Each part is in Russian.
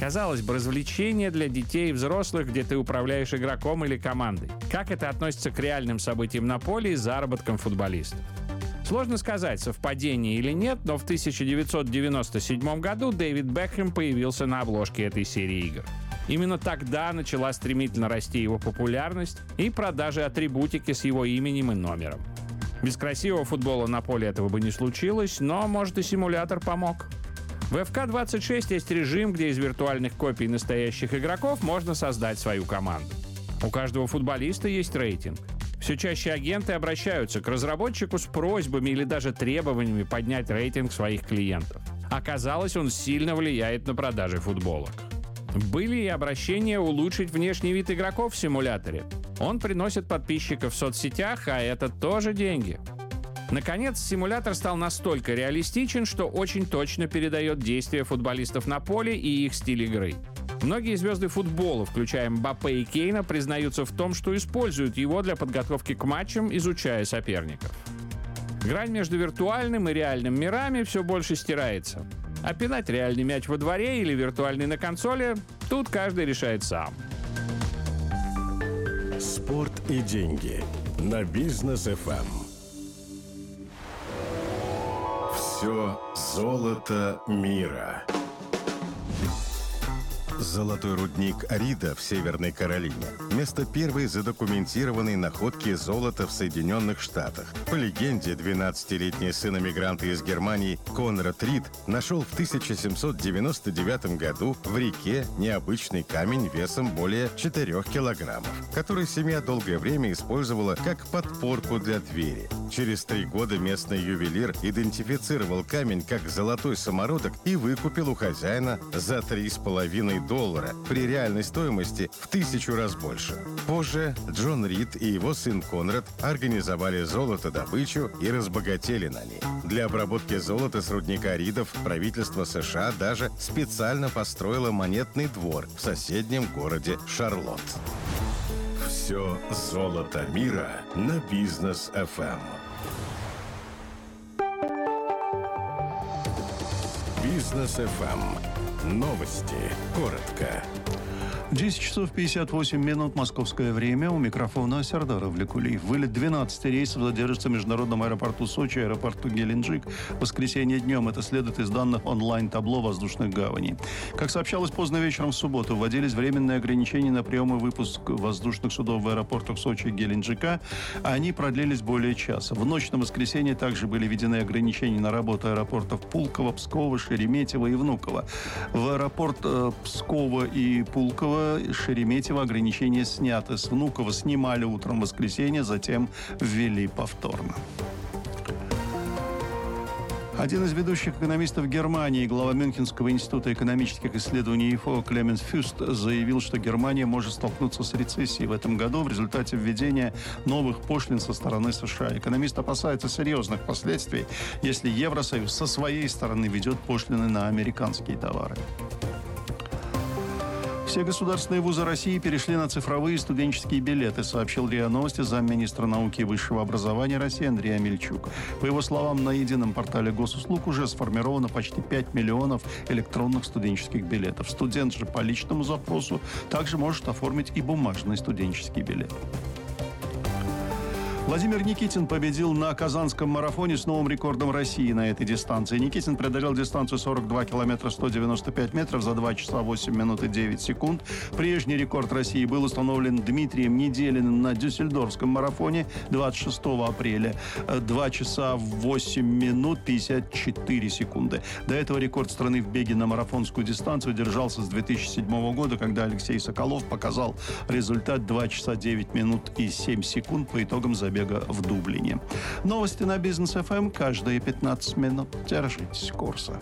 Казалось бы, развлечение для детей и взрослых, где ты управляешь игроком или командой. Как это относится к реальным событиям на поле и заработкам футболистов? Сложно сказать, совпадение или нет, но в 1997 году Дэвид Бекхэм появился на обложке этой серии игр. Именно тогда начала стремительно расти его популярность и продажи атрибутики с его именем и номером. Без красивого футбола на поле этого бы не случилось, но, может, и симулятор помог. В FK26 есть режим, где из виртуальных копий настоящих игроков можно создать свою команду. У каждого футболиста есть рейтинг. Все чаще агенты обращаются к разработчику с просьбами или даже требованиями поднять рейтинг своих клиентов. Оказалось, он сильно влияет на продажи футболок. Были и обращения улучшить внешний вид игроков в симуляторе. Он приносит подписчиков в соцсетях, а это тоже деньги. Наконец, симулятор стал настолько реалистичен, что очень точно передает действия футболистов на поле и их стиль игры. Многие звезды футбола, включая Мбаппе и Кейна, признаются в том, что используют его для подготовки к матчам, изучая соперников. Грань между виртуальным и реальным мирами все больше стирается. А пинать реальный мяч во дворе или виртуальный на консоли – тут каждый решает сам. Спорт и деньги на Бизнес FM. Все золото мира. Золотой рудник Арида в Северной Каролине – место первой задокументированной находки золота в Соединенных Штатах. По легенде, 12-летний сын эмигранта из Германии Конрад Рид нашел в 1799 году в реке необычный камень весом более 4 килограммов, который семья долгое время использовала как подпорку для двери. Через 3 года местный ювелир идентифицировал камень как золотой самородок и выкупил у хозяина за $3,5 при реальной стоимости в 1000 раз больше. Позже Джон Рид и его сын Конрад организовали золотодобычу и разбогатели на ней. Для обработки золота с рудника Ридов правительство США даже специально построило монетный двор в соседнем городе Шарлотт. Все золото мира на Бизнес FM. Бизнес FM. Новости. Коротко. 10 часов 58 минут московское время. У микрофона Сердар Авлекулиев. Вылет 12 рейсов задержится в международном аэропорту Сочи и аэропорту Геленджик в воскресенье днем. Это следует из данных онлайн-табло воздушных гаваней. Как сообщалось поздно вечером в субботу, вводились временные ограничения на прием и выпуск воздушных судов в аэропортах Сочи и Геленджика. Они продлились более часа. В ночь на воскресенье также были введены ограничения на работу аэропортов Пулково, Пскова, Шереметьево и Внуково. В аэропорт Пскова и Пулково, Шереметьево ограничения сняты. С Внуково снимали утром в воскресенье, затем ввели повторно. Один из ведущих экономистов Германии, глава Мюнхенского института экономических исследований ИФО Клеменс Фюст заявил, что Германия может столкнуться с рецессией в этом году в результате введения новых пошлин со стороны США. Экономист опасается серьезных последствий, если Евросоюз со своей стороны ведет пошлины на американские товары. Все государственные вузы России перешли на цифровые студенческие билеты, сообщил РИА Новости замминистра науки и высшего образования России Андрей Амельчук. По его словам, на едином портале госуслуг уже сформировано почти 5 миллионов электронных студенческих билетов. Студент же по личному запросу также может оформить и бумажный студенческий билет. Владимир Никитин победил на Казанском марафоне с новым рекордом России на этой дистанции. Никитин преодолел дистанцию 42 километра 195 метров за 2 часа 8 минут и 9 секунд. Прежний рекорд России был установлен Дмитрием Неделиным на Дюссельдорфском марафоне 26 апреля. 2 часа 8 минут 54 секунды. До этого рекорд страны в беге на марафонскую дистанцию держался с 2007 года, когда Алексей Соколов показал результат 2 часа 9 минут и 7 секунд по итогам забега в Дублине. Новости на Бизнес ФМ каждые 15 минут. Держитесь курса.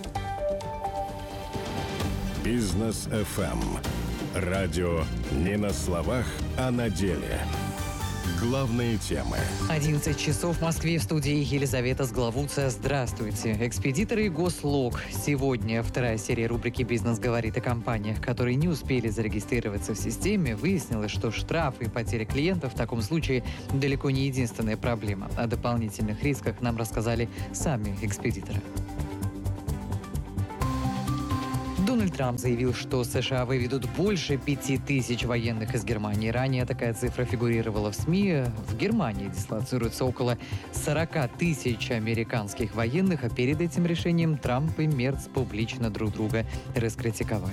Бизнес FM. Радио не на словах, а на деле. Главные темы. 11 часов в Москве, в студии Елизавета Сглавуция. Здравствуйте. Экспедиторы и Гослуг. Сегодня вторая серия рубрики «Бизнес говорит» о компаниях, которые не успели зарегистрироваться в системе. Выяснилось, что штрафы и потеря клиентов в таком случае далеко не единственная проблема. О дополнительных рисках нам рассказали сами экспедиторы. До Дональд Трамп заявил, что США выведут больше 5000 военных из Германии. Ранее такая цифра фигурировала в СМИ. В Германии дислоцируется около 40 тысяч американских военных, а перед этим решением Трамп и Мерц публично друг друга раскритиковали.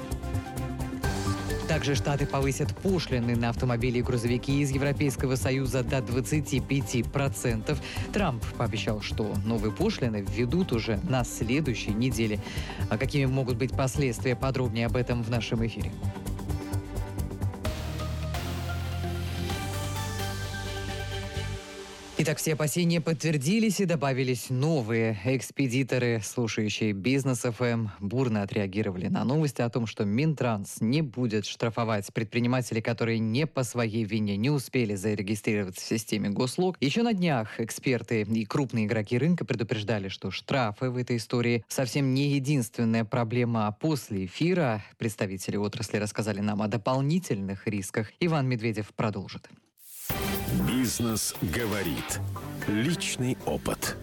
Также Штаты повысят пошлины на автомобили и грузовики из Европейского Союза до 25%. Трамп пообещал, что новые пошлины введут уже на следующей неделе. А какими могут быть последствия? Подробнее об этом в нашем эфире. Итак, все опасения подтвердились и добавились новые. Экспедиторы, слушающие Бизнес ФМ, бурно отреагировали на новости о том, что Минтранс не будет штрафовать предпринимателей, которые не по своей вине не успели зарегистрироваться в системе Гослок. Еще на днях эксперты и крупные игроки рынка предупреждали, что штрафы в этой истории совсем не единственная проблема. А после эфира представители отрасли рассказали нам о дополнительных рисках. Иван Медведев продолжит. Бизнес говорит. Личный опыт.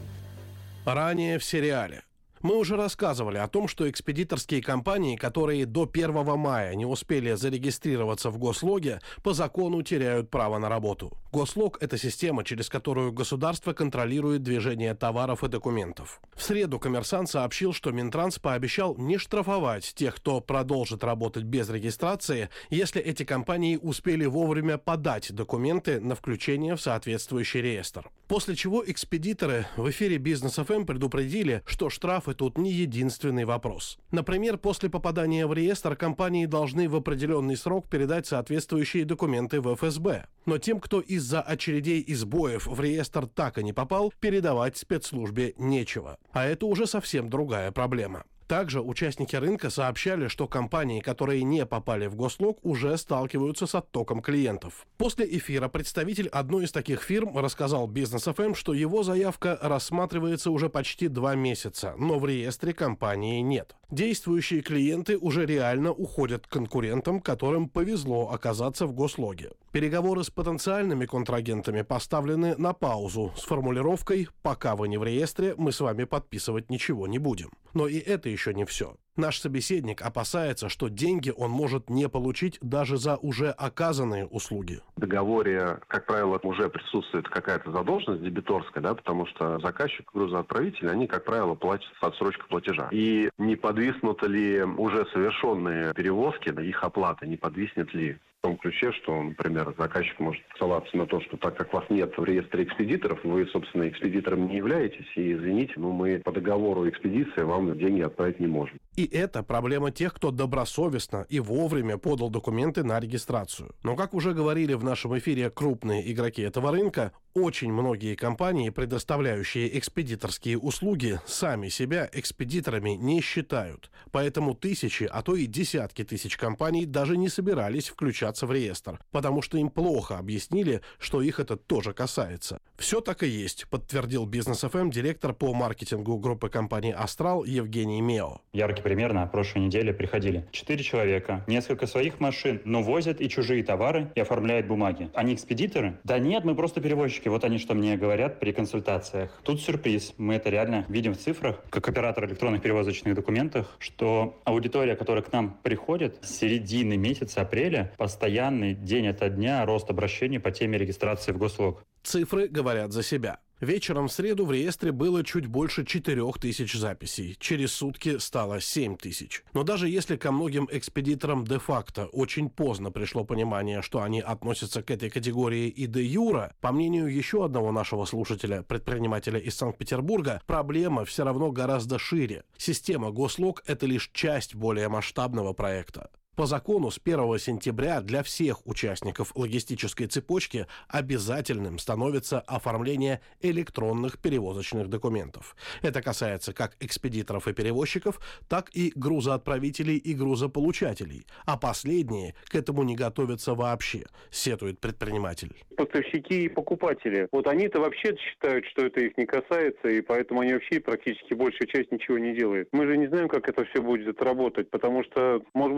Ранее в сериале. Мы уже рассказывали о том, что экспедиторские компании, которые до 1 мая не успели зарегистрироваться в Гослоге, по закону теряют право на работу. Гослог – это система, через которую государство контролирует движение товаров и документов. В среду «Коммерсант» сообщил, что Минтранс пообещал не штрафовать тех, кто продолжит работать без регистрации, если эти компании успели вовремя подать документы на включение в соответствующий реестр. После чего экспедиторы в эфире Бизнес ФМ предупредили, что штрафы тут не единственный вопрос. Например, после попадания в реестр компании должны в определенный срок передать соответствующие документы в ФСБ. Но тем, кто из-за очередей и сбоев в реестр так и не попал, передавать спецслужбе нечего. А это уже совсем другая проблема. Также участники рынка сообщали, что компании, которые не попали в Гослог, уже сталкиваются с оттоком клиентов. После эфира представитель одной из таких фирм рассказал Бизнес ФМ, что его заявка рассматривается уже почти 2 месяца, но в реестре компании нет. Действующие клиенты уже реально уходят к конкурентам, которым повезло оказаться в Гослоге. Переговоры с потенциальными контрагентами поставлены на паузу с формулировкой «пока вы не в реестре, мы с вами подписывать ничего не будем». Но и это еще не все. Наш собеседник опасается, что деньги он может не получить даже за уже оказанные услуги. В договоре, как правило, уже присутствует какая-то задолженность дебиторская, да, потому что заказчик, грузоотправитель, они, как правило, платят отсрочку платежа. И не подвиснут ли уже совершенные перевозки, их оплата, не подвиснет ли? В том ключе, что, например, заказчик может ссылаться на то, что так как вас нет в реестре экспедиторов, вы, собственно, экспедитором не являетесь, и, извините, но мы по договору экспедиции вам деньги отправить не можем. И это проблема тех, кто добросовестно и вовремя подал документы на регистрацию. Но, как уже говорили в нашем эфире крупные игроки этого рынка, очень многие компании, предоставляющие экспедиторские услуги, сами себя экспедиторами не считают. Поэтому тысячи, а то и десятки тысяч компаний даже не собирались включаться в реестр, потому что им плохо объяснили, что их это тоже касается. Все так и есть, подтвердил Бизнес ФМ директор по маркетингу группы компаний «Астрал» Евгений Мео. Яркий пример: на прошлой неделе приходили 4 человека, несколько своих машин, но возят и чужие товары и оформляют бумаги. Они экспедиторы? Да нет, мы просто перевозчики. Вот они что мне говорят при консультациях. Тут сюрприз. Мы это реально видим в цифрах, как оператор электронных перевозочных документов, что аудитория, которая к нам приходит, с середины месяца апреля постоянный день ото дня рост обращений по теме регистрации в Гослог. Цифры говорят за себя. Вечером в среду в реестре было чуть больше 4000 записей. Через сутки стало 7000. Но даже если ко многим экспедиторам де-факто очень поздно пришло понимание, что они относятся к этой категории и де-юра, по мнению еще одного нашего слушателя, предпринимателя из Санкт-Петербурга, проблема все равно гораздо шире. Система Гослог – это лишь часть более масштабного проекта. По закону с 1 сентября для всех участников логистической цепочки обязательным становится оформление электронных перевозочных документов. Это касается как экспедиторов и перевозчиков, так и грузоотправителей и грузополучателей. А последние к этому не готовятся вообще, сетует предприниматель. Поставщики и покупатели. Вот они-то вообще считают, что это их не касается, и поэтому они вообще практически большая часть ничего не делает. Мы же не знаем, как это все будет работать, потому что, может быть, нарушить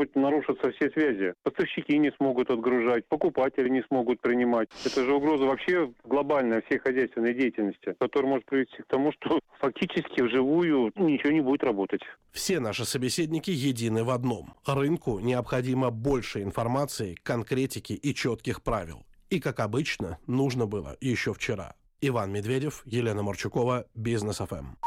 нарушатся все связи. Поставщики не смогут отгружать, покупатели не смогут принимать. Это же угроза вообще глобальная всей хозяйственной деятельности, которая может привести к тому, что фактически вживую ничего не будет работать. Все наши собеседники едины в одном. Рынку необходимо больше информации, конкретики и четких правил. И, как обычно, нужно было еще вчера. Иван Медведев, Елена Марчукова, Бизнес ФМ.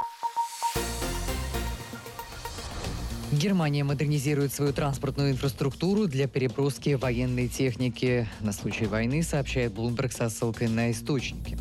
Германия модернизирует свою транспортную инфраструктуру для переброски военной техники на случай войны, сообщает Bloomberg со ссылкой на источники.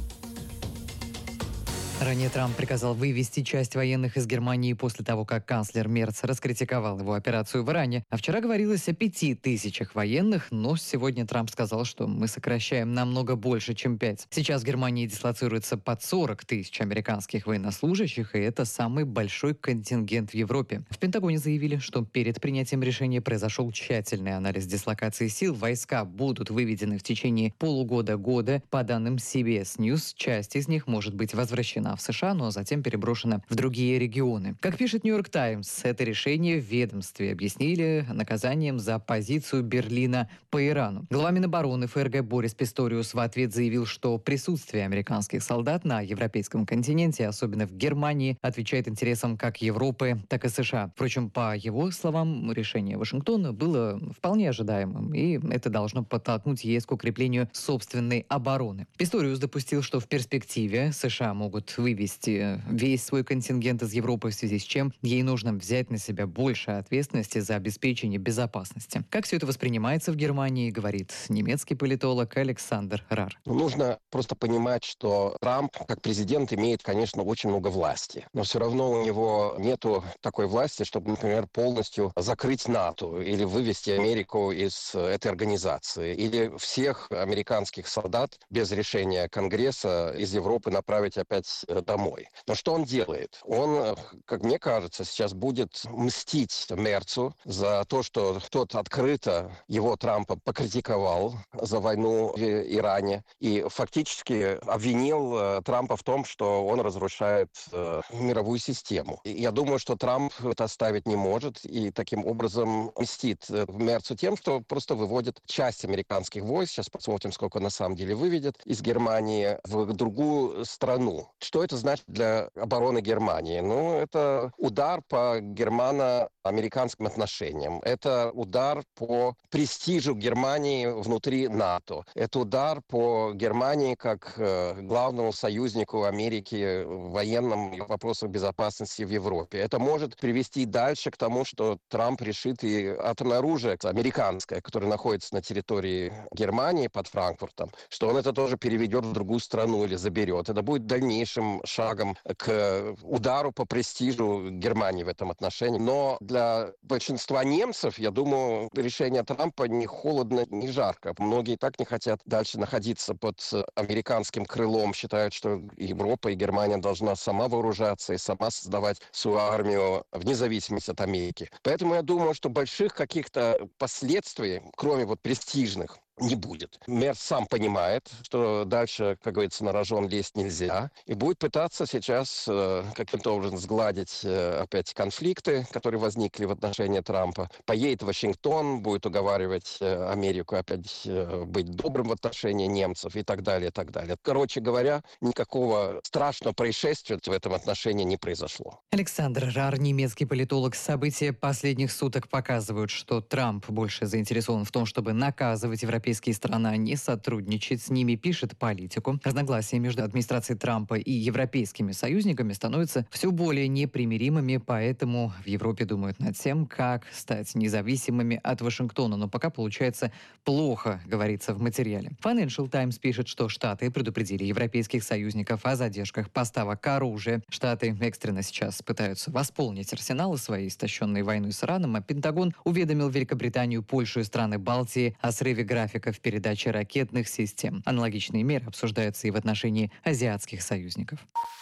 Ранее Трамп приказал вывести часть военных из Германии после того, как канцлер Мерц раскритиковал его операцию в Иране. А вчера говорилось о 5000 военных, но сегодня Трамп сказал, что мы сокращаем намного больше, чем 5. Сейчас в Германии дислоцируется под 40 тысяч американских военнослужащих, и это самый большой контингент в Европе. В Пентагоне заявили, что перед принятием решения произошел тщательный анализ дислокации сил. Войска будут выведены в течение полугода-года. По данным CBS News, часть из них может быть возвращена в США, но затем переброшена в другие регионы. Как пишет Нью-Йорк Таймс, это решение в ведомстве объяснили наказанием за позицию Берлина по Ирану. Глава Минобороны ФРГ Борис Писториус в ответ заявил, что присутствие американских солдат на европейском континенте, особенно в Германии, отвечает интересам как Европы, так и США. Впрочем, по его словам, решение Вашингтона было вполне ожидаемым, и это должно подтолкнуть ЕС к укреплению собственной обороны. Писториус допустил, что в перспективе США могут вывести весь свой контингент из Европы, в связи с чем ей нужно взять на себя больше ответственности за обеспечение безопасности. Как все это воспринимается в Германии, говорит немецкий политолог Александр Рар. Нужно просто понимать, что Трамп, как президент, имеет, конечно, очень много власти. Но все равно у него нету такой власти, чтобы, например, полностью закрыть НАТО или вывести Америку из этой организации. Или всех американских солдат без решения Конгресса из Европы направить опять домой. Но что он делает? Он, как мне кажется, сейчас будет мстить Мерцу за то, что тот открыто его, Трампа, покритиковал за войну в Иране и фактически обвинил Трампа в том, что он разрушает мировую систему. И я думаю, что Трамп это оставить не может и таким образом мстит Мерцу тем, что просто выводит часть американских войск, сейчас посмотрим, сколько на самом деле выведет, из Германии в другую страну. Что это значит для обороны Германии? Ну, это удар по германо-американским отношениям. Это удар по престижу Германии внутри НАТО. Это удар по Германии как главному союзнику Америки в военном и вопросах безопасности в Европе. Это может привести дальше к тому, что Трамп решит и атомное оружие американское, которое находится на территории Германии под Франкфуртом, что он это тоже переведет в другую страну или заберет. Это будет дальнейшим шагом к удару по престижу Германии в этом отношении. Но для большинства немцев, я думаю, решение Трампа не холодно, не жарко. Многие так не хотят дальше находиться под американским крылом, считают, что Европа и Германия должна сама вооружаться и сама создавать свою армию вне зависимости от Америки. Поэтому я думаю, что больших каких-то последствий, кроме вот престижных, не будет. Мерц сам понимает, что дальше, как говорится, на рожон лезть нельзя, и будет пытаться сейчас каким-то образом сгладить опять конфликты, которые возникли в отношении Трампа. Поедет в Вашингтон, будет уговаривать Америку опять быть добрым в отношении немцев и так далее, и так далее. Короче говоря, никакого страшного происшествия в этом отношении не произошло. Александр Рар, немецкий политолог. События последних суток показывают, что Трамп больше заинтересован в том, чтобы наказывать европейские страны, а не сотрудничать с ними, пишет Политику. Разногласия между администрацией Трампа и европейскими союзниками становятся все более непримиримыми, поэтому в Европе думают над тем, как стать независимыми от Вашингтона. Но пока получается плохо, говорится в материале. Financial Times пишет, что Штаты предупредили европейских союзников о задержках поставок оружия. Штаты экстренно сейчас пытаются восполнить арсеналы своей истощенной войной с Ираном, а Пентагон уведомил Великобританию, Польшу и страны Балтии о срыве графика в передаче ракетных систем. Аналогичные меры обсуждаются и в отношении азиатских союзников.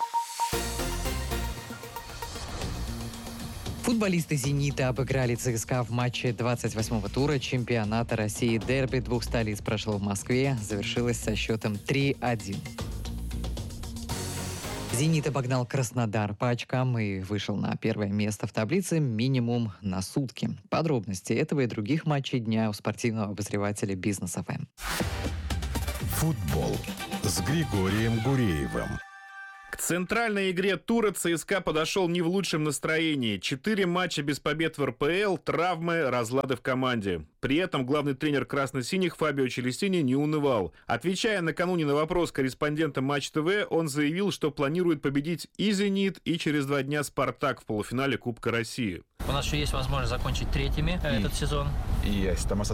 Футболисты «Зенита» обыграли ЦСКА в матче 28-го тура чемпионата России. Дерби двух столиц прошло в Москве, завершилось со счетом 3-1. «Зенит» обогнал «Краснодар» по очкам и вышел на первое место в таблице минимум на сутки. Подробности этого и других матчей дня у спортивного обозревателя «Бизнес ФМ». Футбол с Григорием Гуреевым. К центральной игре тура ЦСКА подошел не в лучшем настроении. 4 матча без побед в РПЛ, травмы, разлады в команде. При этом главный тренер красно-синих Фабио Челестини не унывал. Отвечая накануне на вопрос корреспондента Матч ТВ, он заявил, что планирует победить и «Зенит», и через 2 дня «Спартак» в полуфинале Кубка России. У нас еще есть возможность закончить третьими этот сезон. И,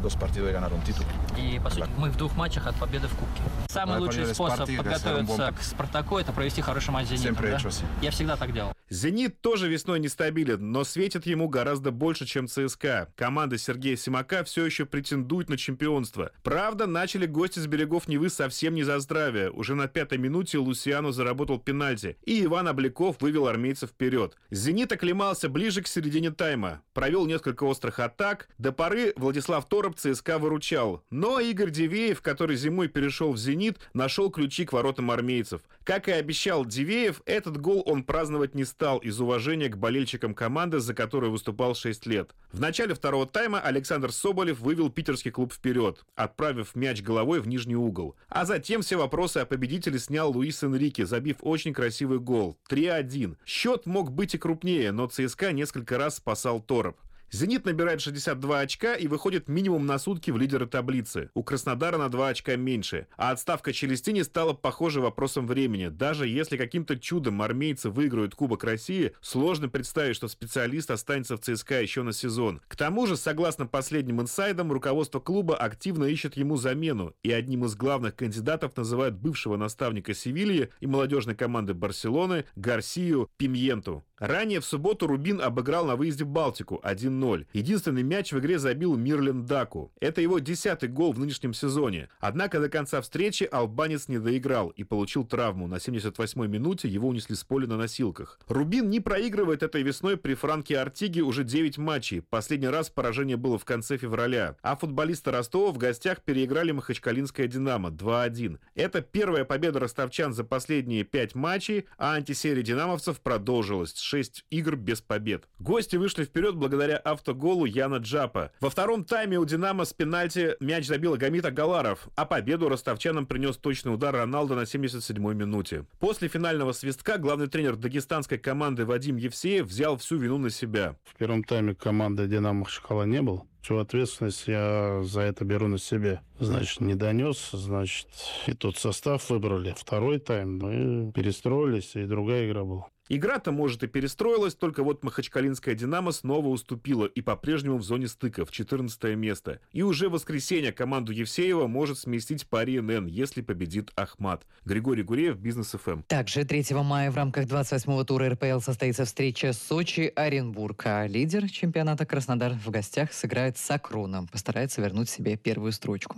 по сути, мы в 2 матчах от победы в Кубке. Самый лучший способ подготовиться к «Спартаку» — это провести хороший матч с «Зенитом». Да? Я всегда так делал. «Зенит» тоже весной нестабилен, но светит ему гораздо больше, чем ЦСКА. Команда Сергея Симака все еще претендует на чемпионство. Правда, начали гости с берегов Невы совсем не за здравие. Уже на 5-й минуте Лусиано заработал пенальти, и Иван Обликов вывел армейцев вперед. «Зенит» оклемался ближе к середине тайма. Провел несколько острых атак. До поры Владислав Тороп ЦСКА выручал. Но Игорь Дивеев, который зимой перешел в «Зенит», нашел ключи к воротам армейцев. Как и обещал Дивеев, этот гол он праздновать не стал из уважения к болельщикам команды, за которую выступал 6 лет. В начале второго тайма Александр Соболев вывел питерский клуб вперед, отправив мяч головой в нижний угол. А затем все вопросы о победителе снял Луис Энрике, забив очень красивый гол. 3-1. Счет мог быть и крупнее, но ЦСКА несколько раз спасал Тороп. «Зенит» набирает 62 очка и выходит минимум на сутки в лидеры таблицы. У «Краснодара» на 2 очка меньше. А отставка Челестини стала, похоже, вопросом времени. Даже если каким-то чудом армейцы выиграют Кубок России, сложно представить, что специалист останется в ЦСКА еще на сезон. К тому же, согласно последним инсайдам, руководство клуба активно ищет ему замену. И одним из главных кандидатов называют бывшего наставника Севильи и молодежной команды Барселоны Гарсию Пимьенту. Ранее в субботу Рубин обыграл на выезде Балтику 1-0. Единственный мяч в игре забил Мирлен Даку. Это его 10-й гол в нынешнем сезоне. Однако до конца встречи албанец не доиграл и получил травму. На 78-й минуте его унесли с поля на носилках. Рубин не проигрывает этой весной при Франке Артиге уже 9 матчей. Последний раз поражение было в конце февраля. А футболисты Ростова в гостях переиграли Махачкалинское «Динамо» 2-1. Это первая победа ростовчан за последние 5 матчей, а антисерия динамовцев продолжилась. 6 игр без побед. Гости вышли вперед благодаря автоголу Яна Джапа. Во втором тайме у «Динамо» с пенальти мяч забил Агамит Агаларов, а победу ростовчанам принес точный удар Роналдо на 77-й минуте. После финального свистка главный тренер дагестанской команды Вадим Евсеев взял всю вину на себя. В первом тайме команды «Динамо» Махачкала не было. Всю ответственность я за это беру на себя. Значит, не донес, значит, и тот состав выбрали. Второй тайм мы перестроились, и другая игра была. Игра-то, может, и перестроилась, только вот Махачкалинская «Динамо» снова уступила и по-прежнему в зоне стыков, 14 место. И уже в воскресенье команду Евсеева может сместить Пари НН, если победит Ахмат. Григорий Гуреев, Бизнес ФМ. Также 3 мая в рамках 28-го тура РПЛ состоится встреча Сочи-Оренбург, а лидер чемпионата Краснодар в гостях сыграет с Акроном, постарается вернуть себе первую строчку.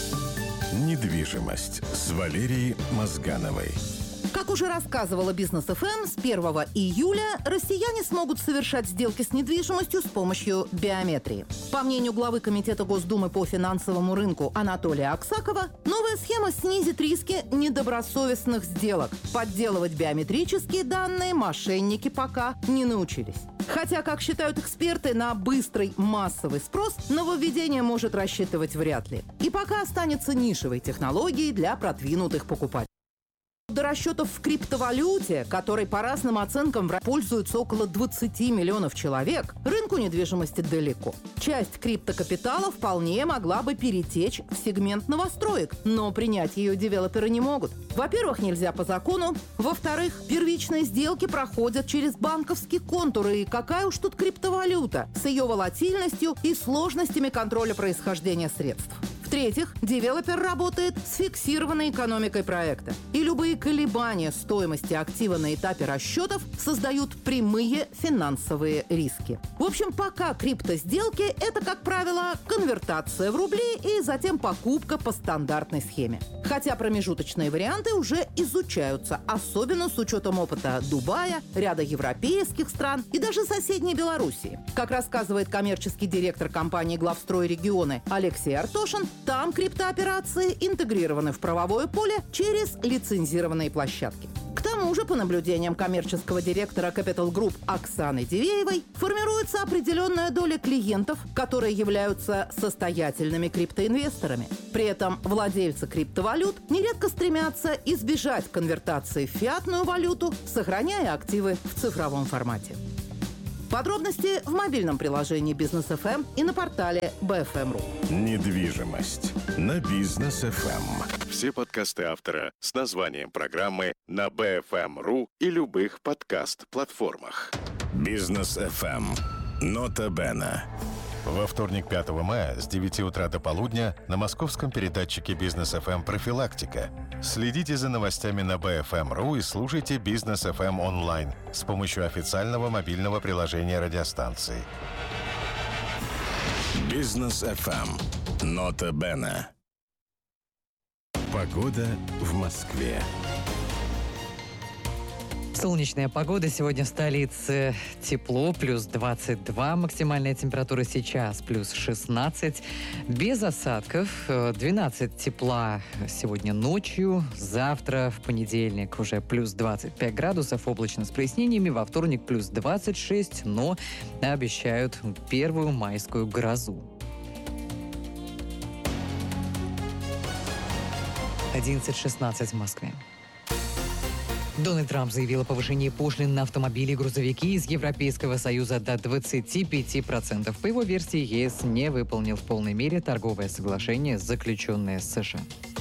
Недвижимость с Валерией Мозгановой. Как уже рассказывала Бизнес ФМ, с 1 июля россияне смогут совершать сделки с недвижимостью с помощью биометрии. По мнению главы Комитета Госдумы по финансовому рынку Анатолия Аксакова, новая схема снизит риски недобросовестных сделок. Подделывать биометрические данные мошенники пока не научились. Хотя, как считают эксперты, на быстрый массовый спрос нововведение может рассчитывать вряд ли. И пока останется нишевой технологией для продвинутых покупателей. До расчетов в криптовалюте, которой по разным оценкам пользуются около 20 миллионов человек, рынку недвижимости далеко. Часть криптокапитала вполне могла бы перетечь в сегмент новостроек, но принять ее девелоперы не могут. Во-первых, нельзя по закону. Во-вторых, первичные сделки проходят через банковский контур. И какая уж тут криптовалюта с ее волатильностью и сложностями контроля происхождения средств. В-третьих, девелопер работает с фиксированной экономикой проекта. И любые колебания стоимости актива на этапе расчетов создают прямые финансовые риски. В общем, пока криптосделки – это, как правило, конвертация в рубли и затем покупка по стандартной схеме. Хотя промежуточные варианты уже изучаются, особенно с учетом опыта Дубая, ряда европейских стран и даже соседней Белоруссии. Как рассказывает коммерческий директор компании «Главстрой Регионы» Алексей Артошин, там криптооперации интегрированы в правовое поле через лицензированные площадки. К тому же, по наблюдениям коммерческого директора Capital Group Оксаны Дивеевой, формируется определенная доля клиентов, которые являются состоятельными криптоинвесторами. При этом владельцы криптовалют нередко стремятся избежать конвертации в фиатную валюту, сохраняя активы в цифровом формате. Подробности в мобильном приложении Бизнес ФМ и на портале BFM.ru. Недвижимость на Бизнес ФМ. Все подкасты автора с названием программы на BFM.ru и любых подкаст-платформах. Бизнес ФМ. Нота Бена. Во вторник, 5 мая с 9 утра до полудня на московском передатчике Бизнес ФМ «Профилактика». Следите за новостями на BFM.ru и слушайте Бизнес ФМ онлайн с помощью официального мобильного приложения радиостанции. Бизнес ФМ. Нота Бена. Погода в Москве. Солнечная погода. Сегодня в столице тепло, плюс 22. Максимальная температура сейчас плюс 16. Без осадков. 12 тепла сегодня ночью. Завтра, в понедельник, уже плюс 25 градусов. Облачно с прояснениями. Во вторник плюс 26, но обещают первую майскую грозу. 11:16 в Москве. Дональд Трамп заявил о повышении пошлин на автомобили и грузовики из Европейского Союза до 25%. По его версии, ЕС не выполнил в полной мере торговое соглашение, заключенное с США.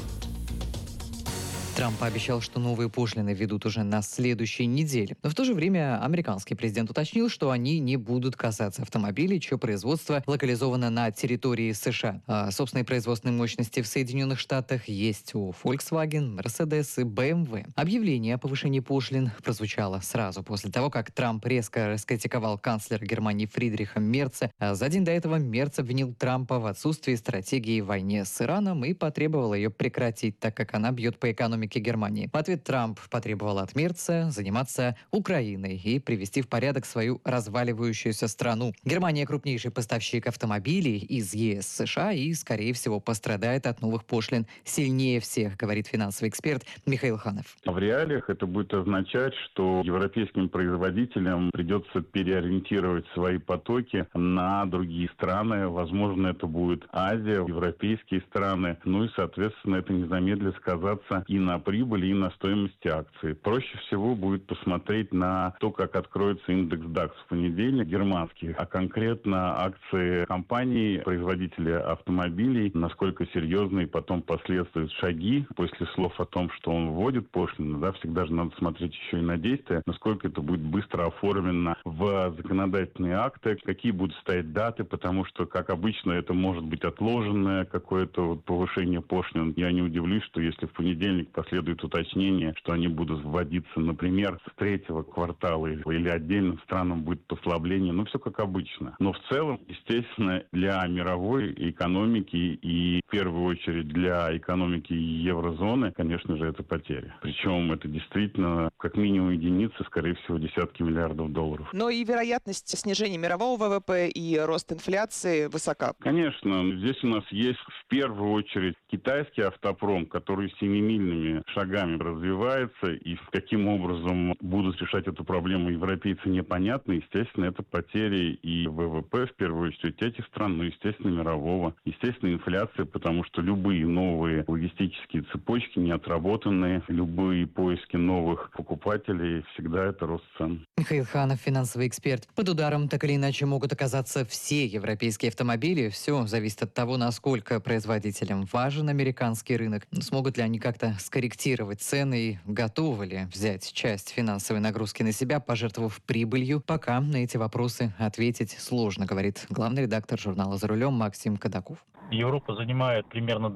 Трамп пообещал, что новые пошлины введут уже на следующей неделе. Но в то же время американский президент уточнил, что они не будут касаться автомобилей, чье производство локализовано на территории США. А собственные производственные мощности в Соединенных Штатах есть у Volkswagen, Mercedes и BMW. Объявление о повышении пошлин прозвучало сразу после того, как Трамп резко раскритиковал канцлера Германии Фридриха Мерца. А за день до этого Мерц обвинил Трампа в отсутствии стратегии в войне с Ираном и потребовал ее прекратить, так как она бьет по экономике Германии. В ответ Трамп потребовал от Мерца заниматься Украиной и привести в порядок свою разваливающуюся страну. Германия крупнейший поставщик автомобилей из ЕС США и, скорее всего, пострадает от новых пошлин сильнее всех, говорит финансовый эксперт Михаил Ханов. В реалиях это будет означать, что европейским производителям придется переориентировать свои потоки на другие страны. Возможно, это будет Азия, европейские страны. Ну и, соответственно, это не замедлит сказаться и на прибыли, и на стоимости акций. Проще всего будет посмотреть на то, как откроется индекс DAX в понедельник, германский, а конкретно акции компаний, производителей автомобилей, насколько серьезные потом последуют шаги после слов о том, что он вводит пошлины. Да, всегда же надо смотреть еще и на действия, насколько это будет быстро оформлено в законодательные акты, какие будут стоять даты, потому что, как обычно, это может быть отложенное какое-то повышение пошлин. Я не удивлюсь, что если в понедельник последует уточнение, что они будут вводиться, например, с третьего квартала или отдельным странам будет послабление. Ну, все как обычно. Но в целом, естественно, для мировой экономики и в первую очередь для экономики еврозоны, конечно же, это потеря. Причем это действительно как минимум единицы, скорее всего, десятки миллиардов долларов. Но и вероятность снижения мирового ВВП и рост инфляции высока. Конечно. Здесь у нас есть в первую очередь китайский автопром, который семимильными шагами развивается, и каким образом будут решать эту проблему европейцы, непонятно. Естественно, это потери и ВВП, в первую очередь, этих стран, но, естественно, мирового. Естественно, инфляция, потому что любые новые логистические цепочки не отработанные, любые поиски новых покупателей, всегда это рост цен. Михаил Ханов, финансовый эксперт. Под ударом так или иначе могут оказаться все европейские автомобили. Все зависит от того, насколько производителям важен американский рынок. Смогут ли они как-то скорректировать цены и готовы ли взять часть финансовой нагрузки на себя, пожертвовав прибылью? Пока на эти вопросы ответить сложно, говорит главный редактор журнала «За рулем» Максим Кадаков. Европа занимает примерно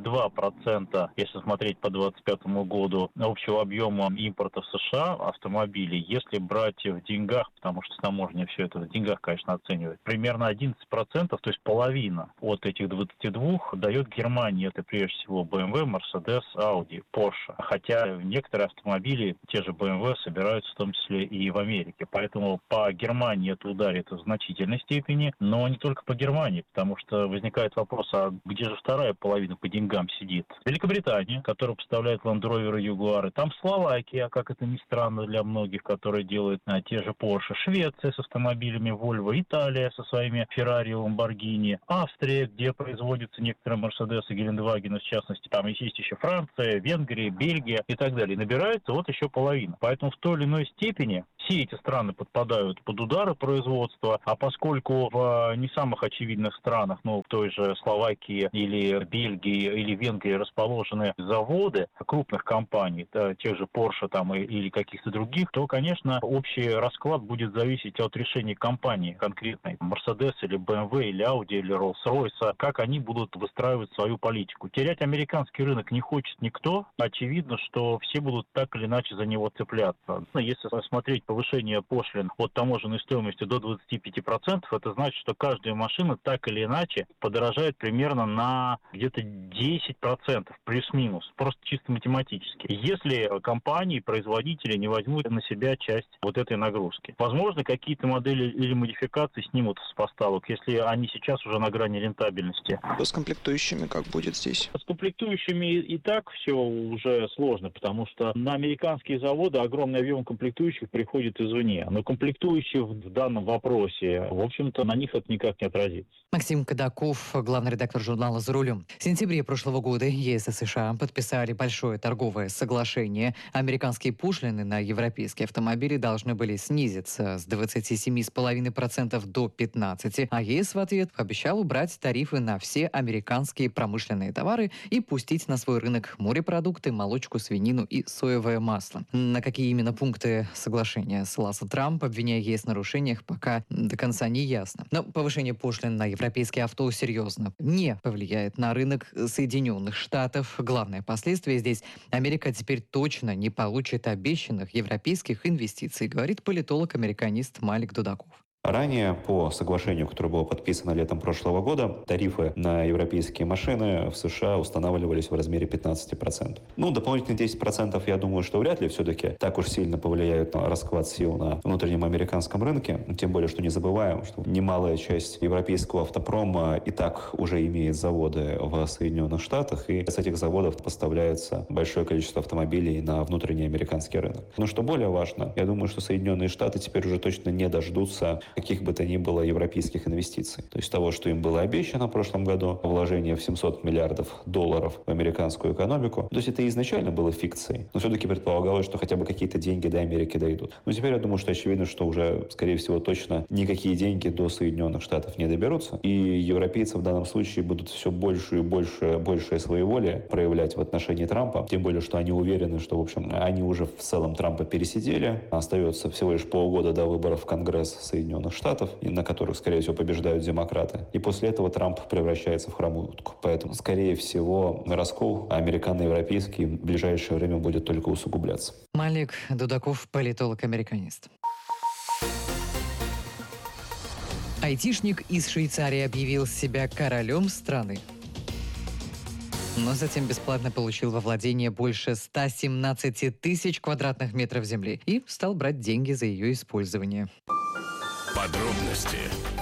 22%, если смотреть по 2025 году, общего объема импорта в США автомобилей. Если брать в деньгах, потому что таможня все это в деньгах, конечно, оценивает, примерно 11%, то есть половина от этих 22 дает Германия. Это прежде всего BMW, Mercedes, Audi, Porsche. Хотя некоторые автомобили, те же BMW, собираются в том числе и в Америке. Поэтому по Германии это ударит в значительной степени, но не только по Германии, потому что возникает вопрос, вопрос, а где же вторая половина по деньгам сидит? Великобритания, которая поставляет Land Rover и Jaguar, там Словакия, как это ни странно для многих, которые делают те же Porsche, Швеция с автомобилями Volvo, Италия со своими Ferrari, Lamborghini, Австрия, где производятся некоторые Mercedes и Гелендвагены, в частности, там есть еще Франция, Венгрия, Бельгия и так далее. И набирается вот еще половина. Поэтому в той или иной степени все эти страны подпадают под удары производства, а поскольку в не самых очевидных странах, в той же Словакии или Бельгии или Венгрии расположены заводы крупных компаний, тех же Porsche там или каких-то других, то, конечно, общий расклад будет зависеть от решений компании конкретной, Mercedes или BMW или Audi или Rolls-Royce, как они будут выстраивать свою политику. Терять американский рынок не хочет никто. Очевидно, что все будут так или иначе за него цепляться. Если смотреть повышение пошлин от таможенной стоимости до 25%, это значит, что каждая машина так или иначе подорожает примерно на где-то 10%, плюс-минус, просто чисто математически. Если компании, производители не возьмут на себя часть вот этой нагрузки. Возможно, какие-то модели или модификации снимут с поставок, если они сейчас уже на грани рентабельности. С комплектующими как будет здесь? С комплектующими и так все уже сложно, потому что на американские заводы огромный объем комплектующих приходит извне. Но комплектующие в данном вопросе, в общем-то, на них это никак не отразится. Максим Кадаков, главный редактор журнала «За рулем». В сентябре прошлого года ЕС и США подписали большое торговое соглашение. Американские пошлины на европейские автомобили должны были снизиться с 27,5% до 15%, а ЕС в ответ обещал убрать тарифы на все американские промышленные товары и пустить на свой рынок морепродукты, молочку, свинину и соевое масло. На какие именно пункты соглашения ссылался Трамп, обвиняя ЕС в нарушениях, пока до конца не ясно. Но повышение пошлин на европейские авто серьезно не повлияет на рынок Соединенных Штатов. Главное последствие здесь — Америка теперь точно не получит обещанных европейских инвестиций, говорит политолог-американист Малик Дудаков. Ранее, по соглашению, которое было подписано летом прошлого года, тарифы на европейские машины в США устанавливались в размере 15%. Дополнительные 10%, я думаю, что вряд ли все-таки так уж сильно повлияют на расклад сил на внутреннем американском рынке. Тем более, что не забываем, что немалая часть европейского автопрома и так уже имеет заводы в Соединенных Штатах, и с этих заводов поставляется большое количество автомобилей на внутренний американский рынок. Но что более важно, я думаю, что Соединенные Штаты теперь уже точно не дождутся каких бы то ни было европейских инвестиций. То есть того, что им было обещано в прошлом году, вложение в $700 миллиардов в американскую экономику. То есть это изначально было фикцией, но все-таки предполагалось, что хотя бы какие-то деньги до Америки дойдут. Но теперь я думаю, что очевидно, что уже, скорее всего, точно никакие деньги до Соединенных Штатов не доберутся. И европейцы в данном случае будут все большее и большее своеволие проявлять в отношении Трампа. Тем более, что они уверены, что, в общем, они уже в целом Трампа пересидели. Остается всего лишь полгода до выборов в Конгресс Соединенных Штатов, на которых, скорее всего, побеждают демократы. И после этого Трамп превращается в хромую утку. Поэтому, скорее всего, раскол американо-европейский в ближайшее время будет только усугубляться. Малик Дудаков, политолог-американист. Айтишник из Швейцарии объявил себя королем страны. Но затем бесплатно получил во владение больше 117 тысяч квадратных метров земли и стал брать деньги за ее использование. Подробности.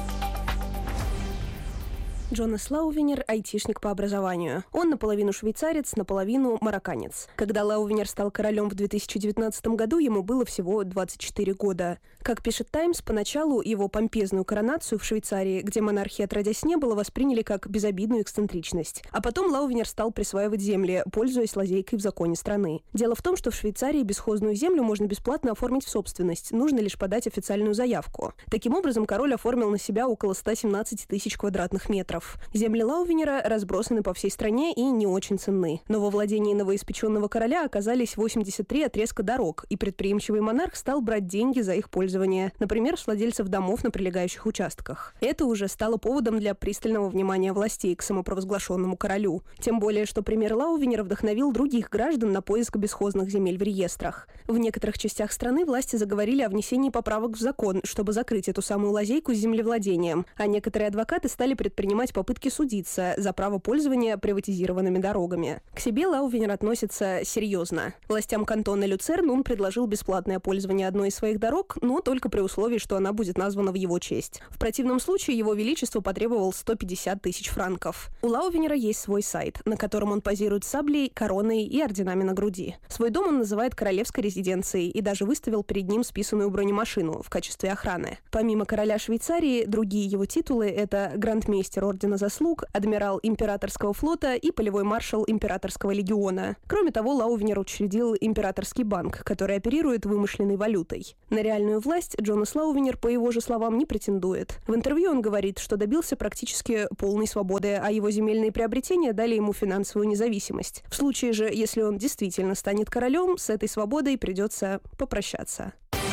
Джонас Лаувенер – айтишник по образованию. Он наполовину швейцарец, наполовину марокканец. Когда Лаувенер стал королем в 2019 году, ему было всего 24 года. Как пишет «Таймс», поначалу его помпезную коронацию в Швейцарии, где монархии отродясь не было, восприняли как безобидную эксцентричность. А потом Лаувенер стал присваивать земли, пользуясь лазейкой в законе страны. Дело в том, что в Швейцарии бесхозную землю можно бесплатно оформить в собственность, нужно лишь подать официальную заявку. Таким образом, король оформил на себя около 117 тысяч квадратных метров. Земли Лаувенера разбросаны по всей стране и не очень ценны. Но во владении новоиспеченного короля оказались 83 отрезка дорог, и предприимчивый монарх стал брать деньги за их пользование, например, с владельцев домов на прилегающих участках. Это уже стало поводом для пристального внимания властей к самопровозглашенному королю. Тем более, что пример Лаувенера вдохновил других граждан на поиск бесхозных земель в реестрах. В некоторых частях страны власти заговорили о внесении поправок в закон, чтобы закрыть эту самую лазейку с землевладением, а некоторые адвокаты стали предпринимать предпринимать попытки судиться за право пользования приватизированными дорогами. К себе Лаувенер относится серьезно. Властям кантона Люцерн он предложил бесплатное пользование одной из своих дорог, но только при условии, что она будет названа в его честь. В противном случае его величество потребовал 150 тысяч франков. У Лаувенера есть свой сайт, на котором он позирует с саблей, короной и орденами на груди. Свой дом он называет королевской резиденцией и даже выставил перед ним списанную бронемашину в качестве охраны. Помимо короля Швейцарии, другие его титулы — это грандмейстер Ордена Заслуг, адмирал Императорского флота и полевой маршал Императорского легиона. Кроме того, Лаувенер учредил Императорский банк, который оперирует вымышленной валютой. На реальную власть Джонас Лаувенер, по его же словам, не претендует. В интервью он говорит, что добился практически полной свободы, а его земельные приобретения дали ему финансовую независимость. В случае же, если он действительно станет королем, с этой свободой придется попрощаться.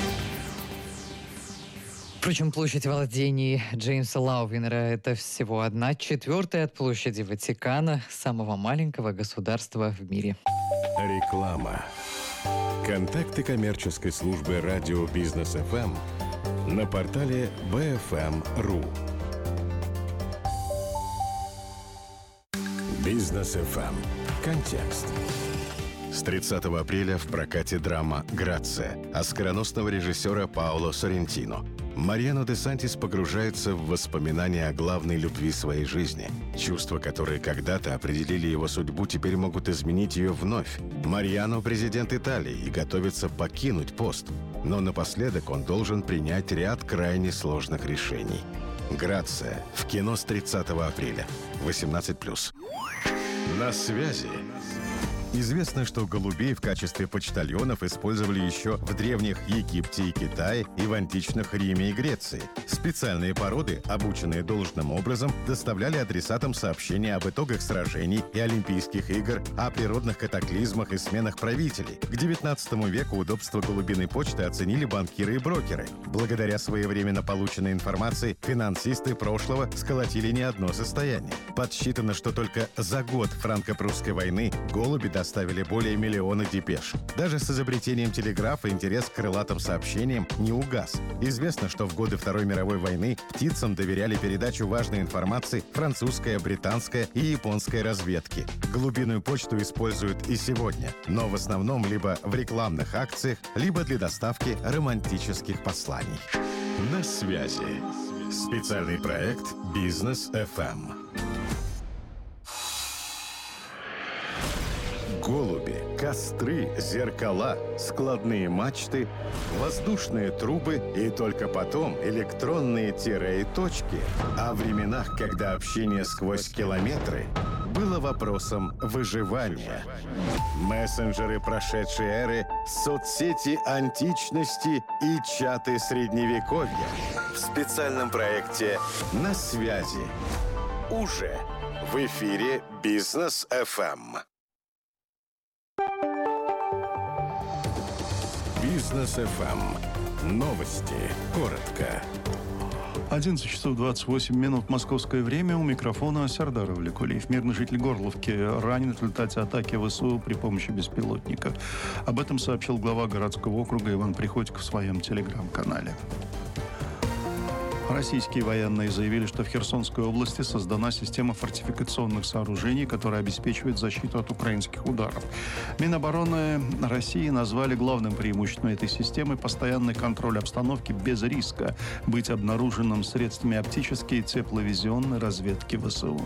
Впрочем, площадь владений Джеймса Лаувенера – это всего 1/4 от площади Ватикана, самого маленького государства в мире. Реклама. Контакты коммерческой службы радио Бизнес ФМ на портале bfm.ru. Бизнес ФМ. Контекст. С 30 апреля в прокате драма «Грация» оскароносного режиссера Паоло Соррентино. Мариано де Сантис погружается в воспоминания о главной любви своей жизни. Чувства, которые когда-то определили его судьбу, теперь могут изменить ее вновь. Мариано – президент Италии и готовится покинуть пост. Но напоследок он должен принять ряд крайне сложных решений. «Грация» в кино с 30 апреля. 18+. На связи. Известно, что голубей в качестве почтальонов использовали еще в древних Египте и Китае и в античных Риме и Греции. Специальные породы, обученные должным образом, доставляли адресатам сообщения об итогах сражений и Олимпийских игр, о природных катаклизмах и сменах правителей. К XIX веку удобство голубиной почты оценили банкиры и брокеры. Благодаря своевременно полученной информации финансисты прошлого сколотили не одно состояние. Подсчитано, что только за год франко-прусской войны голуби доставили более миллиона депеш. Даже с изобретением телеграфа интерес к крылатым сообщениям не угас. Известно, что в годы Второй мировой войны птицам доверяли передачу важной информации французская, британская и японская разведки. Голубиную почту используют и сегодня, но в основном либо в рекламных акциях, либо для доставки романтических посланий. На связи. Специальный проект «Бизнес ФМ». Голуби, костры, зеркала, складные мачты, воздушные трубы и только потом электронные тире и точки. О временах, когда общение сквозь километры было вопросом выживания. Мессенджеры прошедшей эры, соцсети античности и чаты средневековья. В специальном проекте «На связи». Уже в эфире «Бизнес ФМ». Бизнес ФМ. Новости. Коротко. 11 часов 28 минут московское время. У микрофона Сардар Влекулиев. Мирный житель Горловки ранен в результате атаки ВСУ при помощи беспилотника. Об этом сообщил глава городского округа Иван Приходько в своем телеграм-канале. Российские военные заявили, что в Херсонской области создана система фортификационных сооружений, которая обеспечивает защиту от украинских ударов. Минобороны России назвали главным преимуществом этой системы постоянный контроль обстановки без риска быть обнаруженным средствами оптической и тепловизионной разведки ВСУ.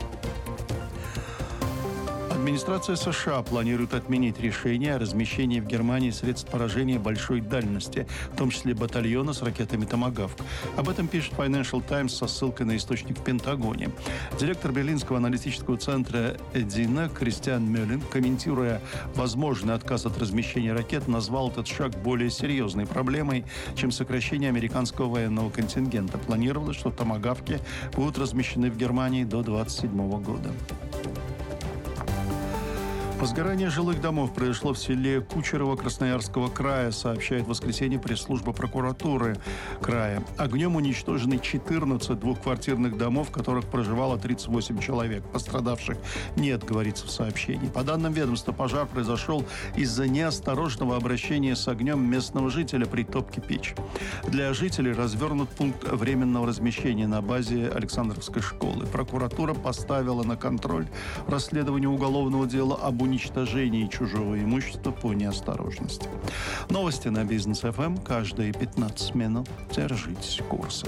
Администрация США планирует отменить решение о размещении в Германии средств поражения большой дальности, в том числе батальона с ракетами «Томагавк». Об этом пишет Financial Times со ссылкой на источник в Пентагоне. Директор Берлинского аналитического центра Эдина Кристиан Мюллен, комментируя возможный отказ от размещения ракет, назвал этот шаг более серьезной проблемой, чем сокращение американского военного контингента. Планировалось, что «Томагавки» будут размещены в Германии до 2027 года. Возгорание жилых домов произошло в селе Кучерово Красноярского края, сообщает в воскресенье пресс-служба прокуратуры края. Огнем уничтожены 14 двухквартирных домов, в которых проживало 38 человек. Пострадавших нет, говорится в сообщении. По данным ведомства, пожар произошел из-за неосторожного обращения с огнем местного жителя при топке печи. Для жителей развернут пункт временного размещения на базе Александровской школы. Прокуратура поставила на контроль расследование уголовного дела об уничтожении чужого имущества по неосторожности. Новости на Бизнес ФМ каждые 15 минут. Держитесь курса.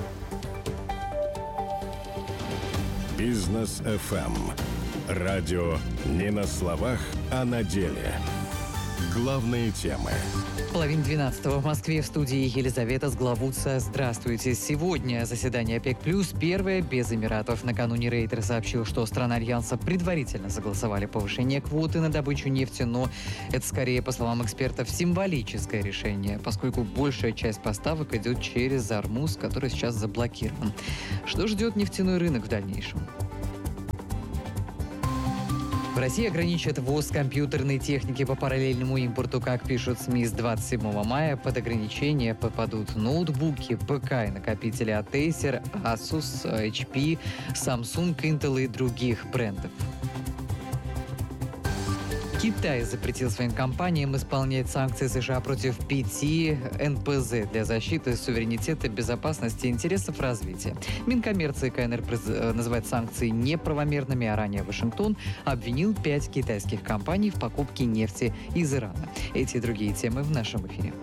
Бизнес ФМ. Радио не на словах, а на деле. Главные темы. 11:30 в Москве, в студии Елизавета Сглавутца. Здравствуйте. Сегодня заседание ОПЕК+, первое без Эмиратов. Накануне Рейтер сообщил, что страны Альянса предварительно согласовали повышение квоты на добычу нефти, но это скорее, по словам экспертов, символическое решение, поскольку большая часть поставок идет через Ормуз, который сейчас заблокирован. Что ждет нефтяной рынок в дальнейшем? В России ограничат ввоз компьютерной техники по параллельному импорту. Как пишут СМИ, с 27 мая под ограничения попадут ноутбуки, ПК и накопители от Acer, Asus, HP, Samsung, Intel и других брендов. Китай запретил своим компаниям исполнять санкции США против 5 НПЗ для защиты суверенитета, безопасности и интересов развития. Минкоммерции КНР называет санкции неправомерными, а ранее Вашингтон обвинил 5 китайских компаний в покупке нефти из Ирана. Эти и другие темы в нашем эфире.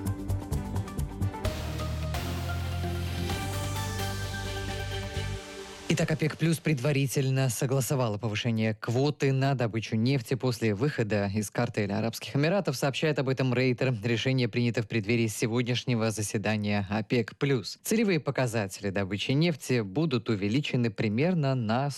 Итак, ОПЕК+ предварительно согласовала повышение квоты на добычу нефти после выхода из картеля Арабских Эмиратов, сообщает об этом Рейтер. Решение принято в преддверии сегодняшнего заседания ОПЕК+. Целевые показатели добычи нефти будут увеличены примерно на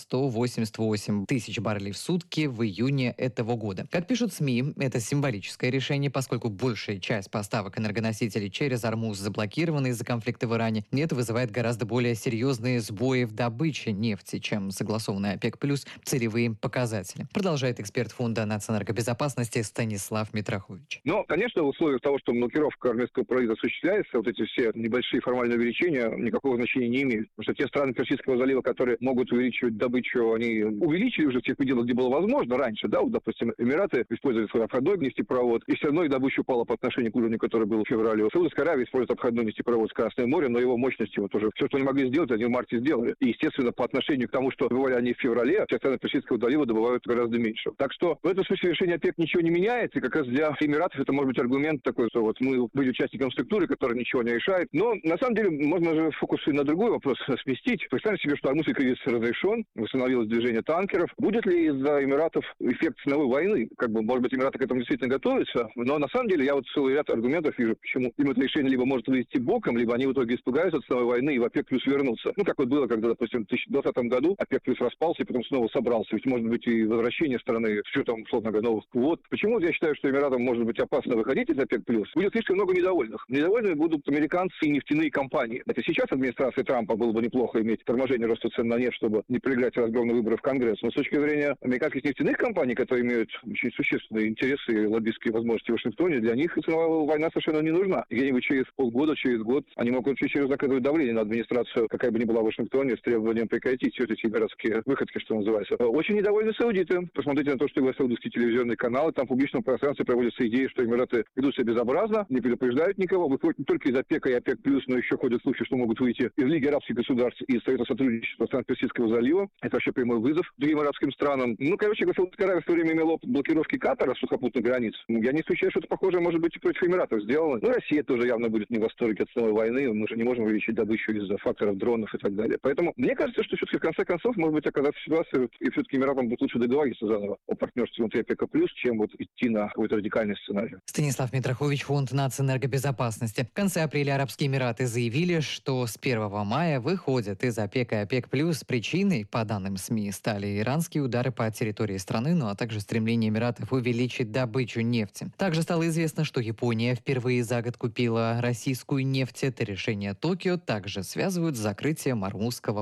188 тысяч баррелей в сутки в июне этого года. Как пишут СМИ, это символическое решение, поскольку большая часть поставок энергоносителей через Ормуз заблокирована из-за конфликта в Иране. И это вызывает гораздо более серьезные сбои в добыче нефти, чем согласованные ОПЕК+ целевые показатели. Продолжает эксперт фонда нацэнергобезопасности Станислав Митрохович. Но, конечно, в условиях того, что блокировка армянского правительства осуществляется, вот эти все небольшие формальные увеличения никакого значения не имеют. Потому что те страны Персидского залива, которые могут увеличивать добычу, они увеличили уже в тех пределах, где было возможно раньше. Да, вот, допустим, Эмираты используют свой обходной нефтепровод, и все равно и добыча упала по отношению к уровню, который был в феврале. Саудовская Аравия использует обходной нефтепровод с Красное море, но его мощности вот уже все, что они могли сделать, они в марте сделали. И, естественно, по отношению к тому, что добывали они в феврале, все страны Персидского залива добывают гораздо меньше. Так что в этом смысле решение ОПЕК ничего не меняется, и как раз для Эмиратов это может быть аргумент такой, что вот мы были участником структуры, которая ничего не решает. Но на самом деле можно же фокус и на другой вопрос сместить. Представьте себе, что Ормузский кризис разрешен, восстановилось движение танкеров. Будет ли из-за Эмиратов эффект ценовой войны? Как бы, может быть, Эмираты к этому действительно готовятся, но на самом деле я вот целый ряд аргументов вижу, почему им это решение либо может вывести боком, либо они в итоге испугаются ценовой войны и в ОПЕК+ вернутся. Ну, как вот было, когда, допустим, в 2020 году ОПЕК+ распался и потом снова собрался. Ведь может быть и возвращение страны с учетом, условно говоря, новых квот. Почему я считаю, что Эмиратам может быть опасно выходить из ОПЕК+? Будет слишком много недовольных. Недовольными будут американцы и нефтяные компании. Это сейчас администрации Трампа было бы неплохо иметь торможение роста цен на нефть, чтобы не проиграть разгромные выборы в Конгресс. Но с точки зрения американских нефтяных компаний, которые имеют очень существенные интересы и лоббистские возможности в Вашингтоне, для них ценовая война совершенно не нужна. Где-нибудь через полгода, через год они могут очень серьезно оказывать давление на администрацию, какая бы ни была в Вашингтоне, с требованием прекратить все эти городские выходки, что называется. Очень недовольны саудиты. Посмотрите на то, что говорят саудовские телевизионные каналы. Там в публичном пространстве проводятся идеи, что Эмираты ведут себя безобразно, не предупреждают никого, выходят не только из ОПЕКа и ОПЕК+, но еще ходят слухи, что могут выйти из Лиги арабских государств и из Совета сотрудничества стран Персидского залива. Это вообще прямой вызов другим арабским странам. Ну, короче, Саудовская Аравия в свое время имела опыт блокировки Катара сухопутных границ. Я не исключаю, что это похоже может быть и против Эмиратов сделано. Ну, Россия тоже явно будет не в восторге от ценовой войны. Мы же не можем увеличить добычу из-за факторов дронов и так далее. Поэтому мне кажется, что все-таки в конце концов может быть оказаться ситуация, и все-таки Эмиратам будет лучше договориться заново о партнерстве внутри ОПЕК+, чем вот идти на какой-то радикальный сценарий. Станислав Митрохович, фонд нацэнергобезопасности. В конце апреля Арабские Эмираты заявили, что с 1 мая выходят из ОПЕК и ОПЕК+. Причиной, по данным СМИ, стали иранские удары по территории страны, ну а также стремление Эмиратов увеличить добычу нефти. Также стало известно, что Япония впервые за год купила российскую нефть. Это решение Токио также связывают с закрытием Ормузского пролива.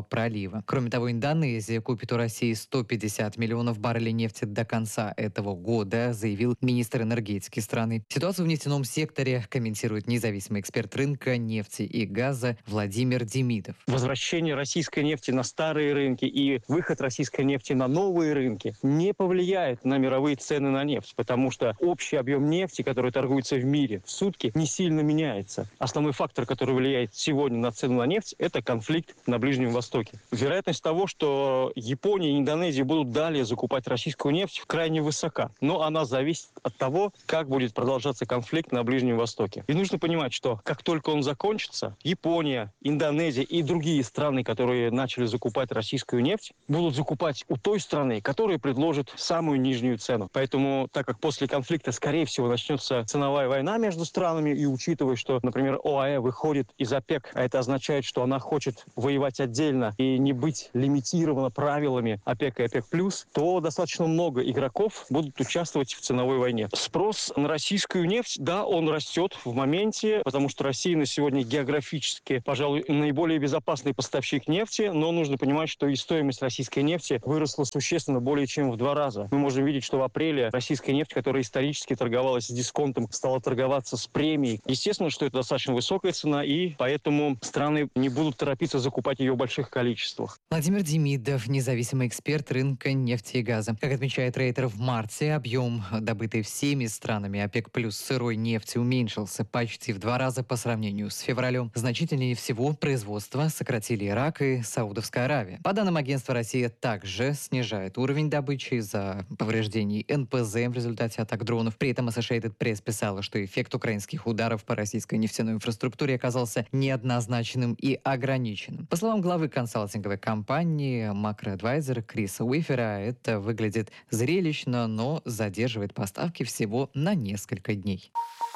залива. Кроме того, Индонезия купит у России 150 миллионов баррелей нефти до конца этого года, заявил министр энергетики страны. Ситуацию в нефтяном секторе комментирует независимый эксперт рынка нефти и газа Владимир Демидов. Возвращение российской нефти на старые рынки и выход российской нефти на новые рынки не повлияет на мировые цены на нефть, потому что общий объем нефти, который торгуется в мире в сутки, не сильно меняется. Основной фактор, который влияет сегодня на цену на нефть, это конфликт на Ближнем Востоке. Вероятность того, что Япония и Индонезия будут далее закупать российскую нефть, крайне высока. Но она зависит от того, как будет продолжаться конфликт на Ближнем Востоке. И нужно понимать, что как только он закончится, Япония, Индонезия и другие страны, которые начали закупать российскую нефть, будут закупать у той страны, которая предложит самую нижнюю цену. Поэтому, так как после конфликта, скорее всего, начнется ценовая война между странами, и учитывая, что, например, ОАЭ выходит из ОПЕК, а это означает, что она хочет воевать отдельно и не быть лимитирована правилами ОПЕК и ОПЕК+, то достаточно много игроков будут участвовать в ценовой войне. Спрос на российскую нефть, да, он растет в моменте, потому что Россия на сегодня географически, пожалуй, наиболее безопасный поставщик нефти, но нужно понимать, что и стоимость российской нефти выросла существенно более чем в 2 раза. Мы можем видеть, что в апреле российская нефть, которая исторически торговалась с дисконтом, стала торговаться с премией. Естественно, что это достаточно высокая цена, и поэтому страны не будут торопиться закупать ее в больших количествах. Владимир Демидов, независимый эксперт рынка нефти и газа. Как отмечает Рейтер, в марте объем добытой всеми странами ОПЕК+ сырой нефти уменьшился почти в 2 раза по сравнению с февралем. Значительнее всего производство сократили Ирак и Саудовская Аравия. По данным агентства, Россия также снижает уровень добычи из-за повреждений НПЗ в результате атак дронов. При этом Associated Press писала, что эффект украинских ударов по российской нефтяной инфраструктуре оказался неоднозначным и ограниченным. По словам главы консалтинговой компании MacroAdvisor Криса Уифера, это выглядит зрелищно, но задерживает поставки всего на несколько дней.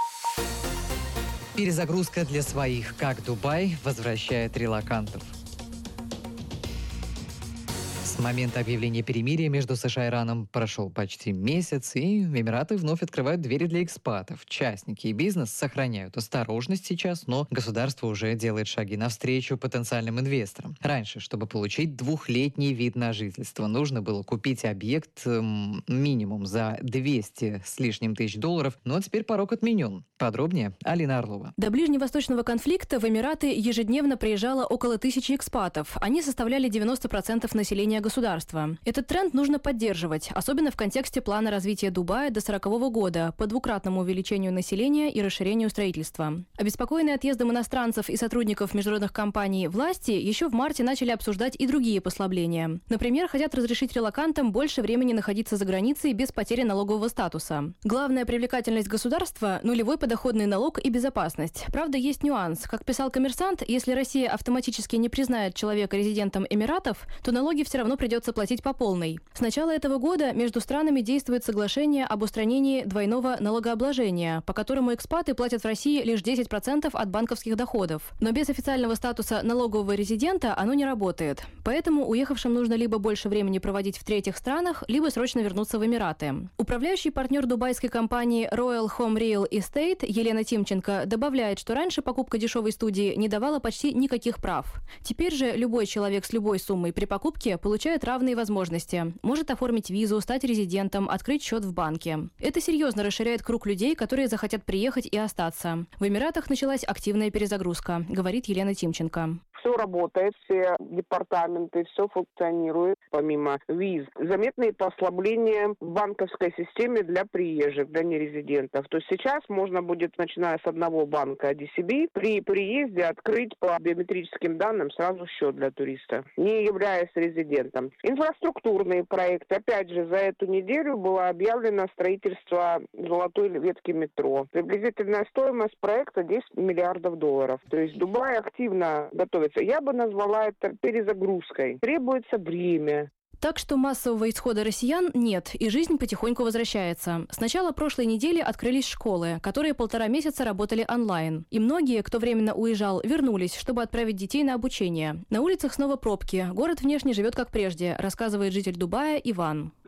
Перезагрузка для своих. Как Дубай возвращает релокантов. С момента объявления перемирия между США и Ираном прошел почти месяц, и Эмираты вновь открывают двери для экспатов. Частники и бизнес сохраняют осторожность сейчас, но государство уже делает шаги навстречу потенциальным инвесторам. Раньше, чтобы получить 2-летний вид на жительство, нужно было купить объект минимум за 200 с лишним тысяч долларов, но теперь порог отменен. Подробнее Алина Орлова. До ближневосточного конфликта в Эмираты ежедневно приезжало около 1000 экспатов. Они составляли 90% населения государства. Этот тренд нужно поддерживать, особенно в контексте плана развития Дубая до 2040 года по 2-кратному увеличению населения и расширению строительства. Обеспокоенные отъездом иностранцев и сотрудников международных компаний власти еще в марте начали обсуждать и другие послабления. Например, хотят разрешить релокантам больше времени находиться за границей без потери налогового статуса. Главная привлекательность государства – нулевой подоходный налог и безопасность. Правда, есть нюанс. Как писал «Коммерсант», если Россия автоматически не признает человека резидентом Эмиратов, то налоги все равно придется платить по полной. С начала этого года между странами действует соглашение об устранении двойного налогообложения, по которому экспаты платят в России лишь 10% от банковских доходов. Но без официального статуса налогового резидента оно не работает. Поэтому уехавшим нужно либо больше времени проводить в третьих странах, либо срочно вернуться в Эмираты. Управляющий партнер дубайской компании Royal Home Real Estate Елена Тимченко добавляет, что раньше покупка дешевой студии не давала почти никаких прав. Теперь же любой человек с любой суммой при покупке получает равные возможности. Может оформить визу, стать резидентом, открыть счет в банке. Это серьезно расширяет круг людей, которые захотят приехать и остаться. В Эмиратах началась активная перезагрузка, говорит Елена Тимченко. Все работает, все департаменты, все функционирует, помимо виз. Заметные послабления в банковской системе для приезжих, для нерезидентов. То есть сейчас можно будет, начиная с одного банка DCB, при приезде открыть по биометрическим данным сразу счет для туриста, не являясь резидентом. Инфраструктурные проекты. Опять же, за эту неделю было объявлено строительство золотой ветки метро. Приблизительная стоимость проекта 10 миллиардов долларов. То есть Дубай активно готовится. Я бы назвала это перезагрузкой. Требуется время. Так что массового исхода россиян нет, и жизнь потихоньку возвращается. С начала прошлой недели открылись школы, которые 1,5 месяца работали онлайн. И многие, кто временно уезжал, вернулись, чтобы отправить детей на обучение. На улицах снова пробки. Город внешне живет как прежде, рассказывает житель Дубая Иван.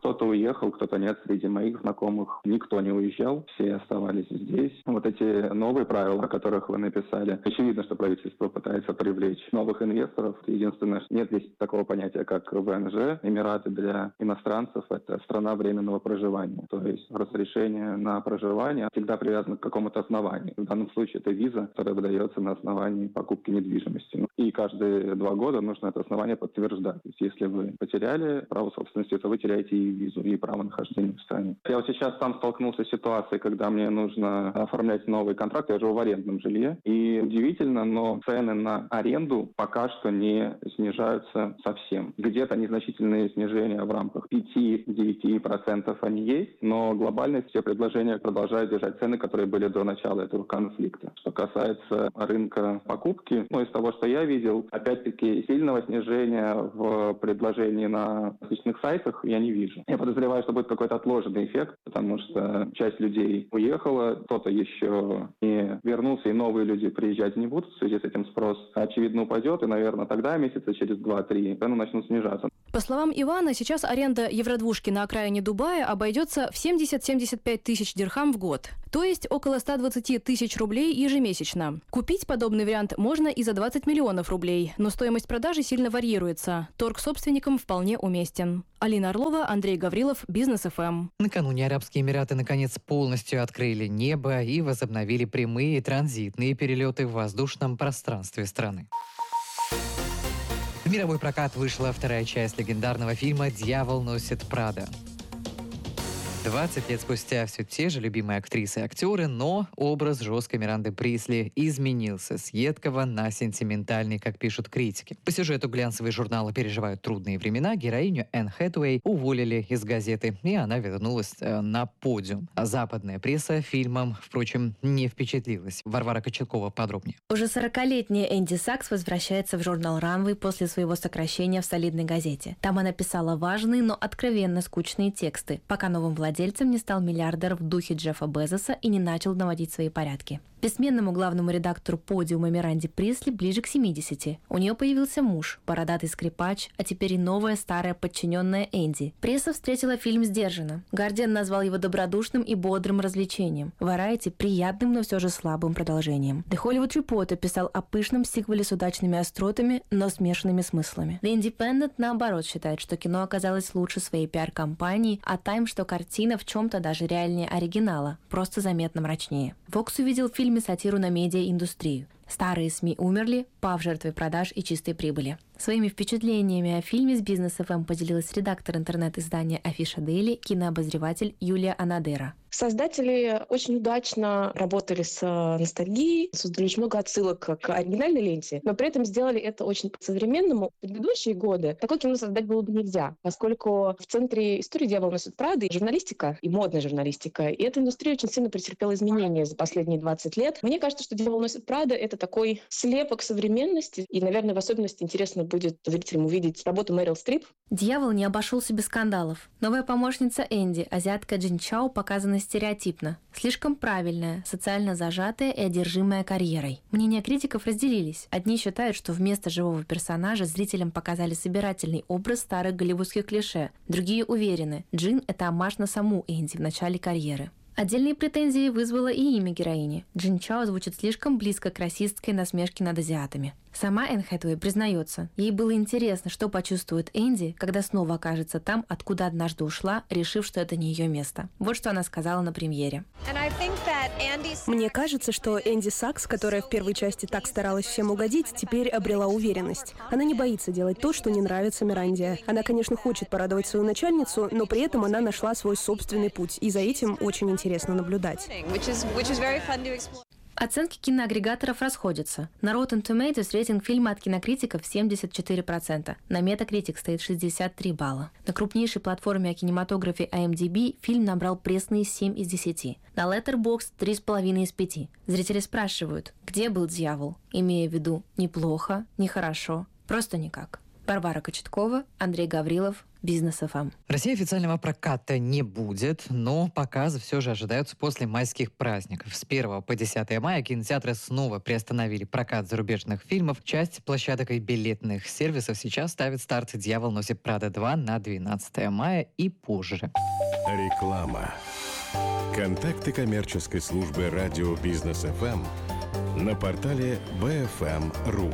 Кто-то уехал, кто-то нет. Среди моих знакомых никто не уезжал, все оставались здесь. Вот эти новые правила, о которых вы написали, очевидно, что правительство пытается привлечь новых инвесторов. Единственное, что нет здесь такого понятия, как ВНЖ. Эмираты для иностранцев – это страна временного проживания. То есть разрешение на проживание всегда привязано к какому-то основанию. В данном случае это виза, которая выдается на основании покупки недвижимости. И каждые 2 года нужно это основание подтверждать. То есть если вы потеряли право собственности, то вы теряете и визу, и право нахождения в стране. Я вот сейчас сам столкнулся с ситуацией, когда мне нужно оформлять новый контракт. Я живу в арендном жилье. И удивительно, но цены на аренду пока что не снижаются совсем. Где-то незначительные снижения в рамках 5-9% они есть, но глобально все предложения продолжают держать цены, которые были до начала этого конфликта. Что касается рынка покупки, из того, что я видел, опять-таки сильного снижения в предложении на различных сайтах я не вижу. Я подозреваю, что будет какой-то отложенный эффект, потому что часть людей уехала, кто-то еще не вернулся, и новые люди приезжать не будут. В связи с этим спрос, очевидно, упадет, и, наверное, тогда месяца через 2-3 цены начнут снижаться. По словам Ивана, сейчас аренда евродвушки на окраине Дубая обойдется в 70-75 тысяч дирхам в год, то есть около 120 тысяч рублей ежемесячно. Купить подобный вариант можно и за 20 миллионов рублей, но стоимость продажи сильно варьируется. Торг собственникам вполне уместен. Алина Орлова, Андрей Гаврилов, Бизнес ФМ. Накануне Арабские Эмираты наконец полностью открыли небо и возобновили прямые транзитные перелеты в воздушном пространстве страны. В мировой прокат вышла 2-я часть легендарного фильма «Дьявол носит Прада». 20 лет спустя все те же любимые актрисы и актеры, но образ жесткой Миранды Присли изменился с едкого на сентиментальный, как пишут критики. По сюжету глянцевые журналы переживают трудные времена, героиню Энн Хэтэуэй уволили из газеты, и она вернулась на подиум. А западная пресса фильмом, впрочем, не впечатлилась. Варвара Кочеткова подробнее. Уже 40-летняя Энди Сакс возвращается в журнал «Ранвей» после своего сокращения в солидной газете. Там она писала важные, но откровенно скучные тексты, пока новым владельцем не стал миллиардер в духе Джеффа Безоса и не начал наводить свои порядки. Бессменному главному редактору подиума Миранде Присли ближе к 70. У нее появился муж, бородатый скрипач, а теперь и новая старая подчиненная Энди. Пресса встретила фильм сдержанно. Гардиан назвал его добродушным и бодрым развлечением. Variety – приятным, но все же слабым продолжением. The Hollywood Reporter писал о пышном сиквеле с удачными остротами, но смешанными смыслами. The Independent, наоборот, считает, что кино оказалось лучше своей пиар-компании, а Time, что картина в чем-то даже реальнее оригинала, просто заметно мрачнее. Vox увидел в фильме сатиру на медиаиндустрию. Старые СМИ умерли, пав жертвой продаж и чистой прибыли. Своими впечатлениями о фильме с Бизнес ФМ поделилась редактор интернет-издания Афиша Дейли, кинообозреватель Юлия Анадера. Создатели очень удачно работали с ностальгией, создали очень много отсылок к оригинальной ленте, но при этом сделали это очень по-современному. В предыдущие годы такое кино создать было бы нельзя, поскольку в центре истории «Дьявол носит Прада» журналистика и модная журналистика. И эта индустрия очень сильно претерпела изменения за последние 20 лет. Мне кажется, что «Дьявол носит Прада» — это такой слепок современности. И, наверное, в особенности интересно будет зрителям увидеть работу Мэрил Стрип. «Дьявол» не обошелся без скандалов. Новая помощница Энди, азиатка Джин Чао, показана стереотипно. Слишком правильная, социально зажатая и одержимая карьерой. Мнения критиков разделились. Одни считают, что вместо живого персонажа зрителям показали собирательный образ старых голливудских клише. Другие уверены, Джин — это оммаж на саму Энди в начале карьеры. Отдельные претензии вызвало и имя героини. Джин Чао звучит слишком близко к расистской насмешке над азиатами. Сама Энн Хэтэуэй признается, ей было интересно, что почувствует Энди, когда снова окажется там, откуда однажды ушла, решив, что это не ее место. Вот что она сказала на премьере. Мне кажется, что Энди Сакс, которая в первой части так старалась всем угодить, теперь обрела уверенность. Она не боится делать то, что не нравится Миранде. Она, конечно, хочет порадовать свою начальницу, но при этом она нашла свой собственный путь, и за этим очень интересно наблюдать. Оценки киноагрегаторов расходятся. На Rotten Tomatoes рейтинг фильма от кинокритиков 74%. На Metacritic стоит 63 балла. На крупнейшей платформе о кинематографе IMDb фильм набрал пресные 7 из 10. На Letterboxd 3,5 из 5. Зрители спрашивают, где был дьявол, имея в виду неплохо, нехорошо, просто никак. Варвара Кочеткова, Андрей Гаврилов, Бизнес ФМ. В России официального проката не будет, но показы все же ожидаются после майских праздников. С 1 по 10 мая кинотеатры снова приостановили прокат зарубежных фильмов. Часть площадок и билетных сервисов сейчас ставит старт «Дьявол носит Прада 2» на 12 мая и позже. Реклама. Контакты коммерческой службы радио Бизнес ФМ на портале bfm.ru.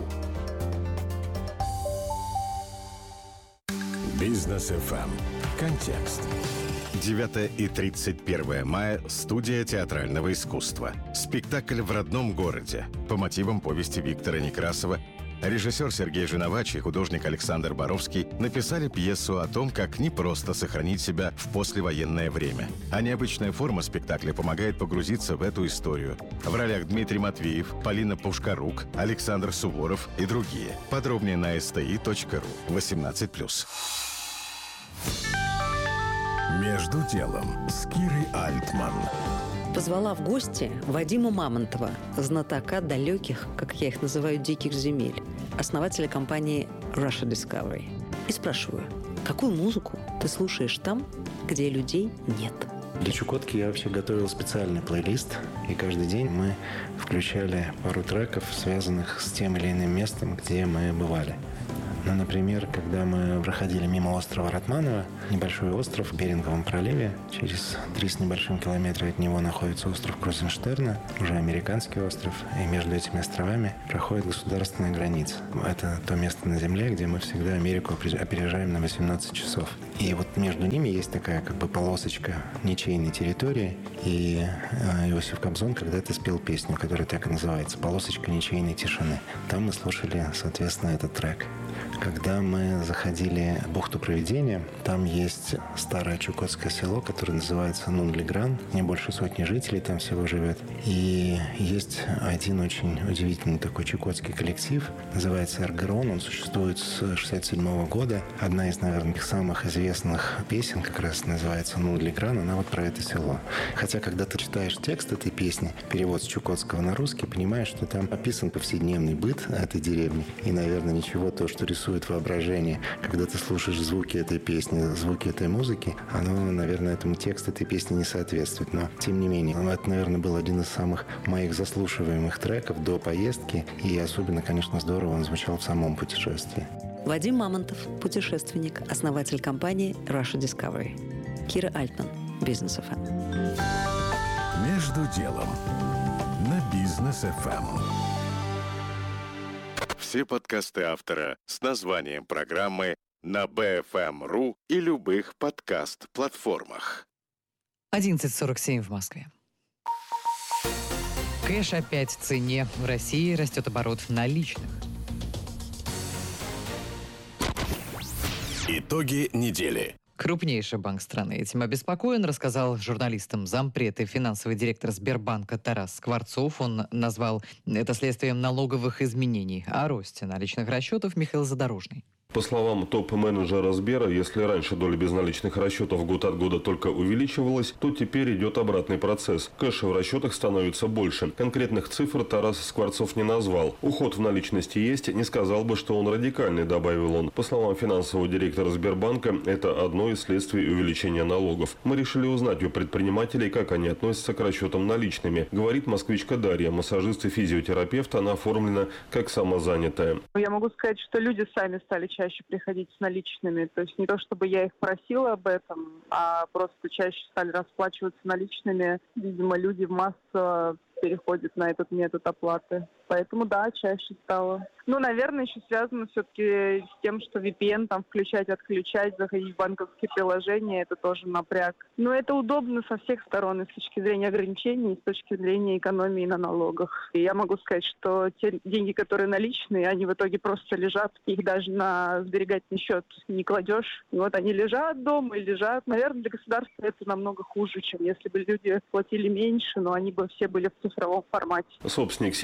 Бизнес ФМ. Контекст. 9 и 31 мая. Студия театрального искусства. Спектакль в родном городе. По мотивам повести Виктора Некрасова. Режиссер Сергей Жиновач и художник Александр Боровский написали пьесу о том, как непросто сохранить себя в послевоенное время. А необычная форма спектакля помогает погрузиться в эту историю. В ролях Дмитрий Матвеев, Полина Пушкарук, Александр Суворов и другие. Подробнее на sti.ru. 18+. Между делом с Кирой Альтман. Позвала в гости Вадима Мамонтова, знатока далеких, как я их называю, диких земель, основателя компании Russia Discovery. И спрашиваю, какую музыку ты слушаешь там, где людей нет? Для Чукотки я вообще готовил специальный плейлист, и каждый день мы включали пару треков, связанных с тем или иным местом, где мы бывали. Ну, например, когда мы проходили мимо острова Ратманово, небольшой остров в Беринговом проливе, через 3 с небольшим километра от него находится остров Крузенштерна, уже американский остров, и между этими островами проходит государственная граница. Это то место на Земле, где мы всегда Америку опережаем на 18 часов. И вот между ними есть такая как бы полосочка ничейной территории, и Иосиф Кобзон когда-то спел песню, которая так и называется «Полосочка ничейной тишины». Там мы слушали, соответственно, этот трек. Когда мы заходили в бухту Провидения, там есть старое чукотское село, которое называется Нунглигран. Не больше 100 жителей там всего живет. И есть один очень удивительный такой чукотский коллектив, называется «Эргерон». Он существует с 1967 года. Одна из, наверное, самых известных песен как раз называется «Нунглигран». Она вот про это село. Хотя, когда ты читаешь текст этой песни, перевод с чукотского на русский, понимаешь, что там описан повседневный быт этой деревни. И, наверное, ничего то, что рисует воображение, когда ты слушаешь звуки этой песни, звуки этой музыки, оно, наверное, этому тексту этой песни не соответствует. Но, тем не менее, это, наверное, был один из самых моих заслушиваемых треков до поездки. И особенно, конечно, здорово он звучал в самом путешествии. Вадим Мамонтов, путешественник, основатель компании Russia Discovery. Кира Альтман, Бизнес ФМ. Между делом на Бизнес ФМ. Все подкасты автора с названием программы на bfm.ru и любых подкаст-платформах. 11:47 в Москве. Кэш опять в цене. В России растет оборот наличных. Итоги недели. Крупнейший банк страны этим обеспокоен, рассказал журналистам зампред и финансовый директор Сбербанка Тарас Скворцов. Он назвал это следствием налоговых изменений. О росте наличных расчетов Михаил Задорожный. По словам топ-менеджера Сбера, если раньше доля безналичных расчетов год от года только увеличивалась, то теперь идет обратный процесс. Кэша в расчетах становится больше. Конкретных цифр Тарас Скворцов не назвал. Уход в наличности есть, не сказал бы, что он радикальный, добавил он. По словам финансового директора Сбербанка, это одно из следствий увеличения налогов. Мы решили узнать у предпринимателей, как они относятся к расчетам наличными. Говорит москвичка Дарья, массажист и физиотерапевт, она оформлена как самозанятая. Я могу сказать, что люди сами стали чаще приходить с наличными. То есть не то, чтобы я их просила об этом, а просто чаще стали расплачиваться наличными. Видимо, люди в массу переходят на этот метод оплаты. Поэтому, да, чаще стало. Ну, наверное, еще связано все-таки с тем, что VPN там включать, отключать, заходить в банковские приложения, это тоже напряг. Но это удобно со всех сторон, и с точки зрения ограничений, и с точки зрения экономии на налогах. И я могу сказать, что те деньги, которые наличные, они в итоге просто лежат, их даже на сберегательный счет не кладешь. И вот они лежат дома и лежат. Наверное, для государства это намного хуже, чем если бы люди платили меньше, но они бы все были в цифровом формате. Собственник сети языковых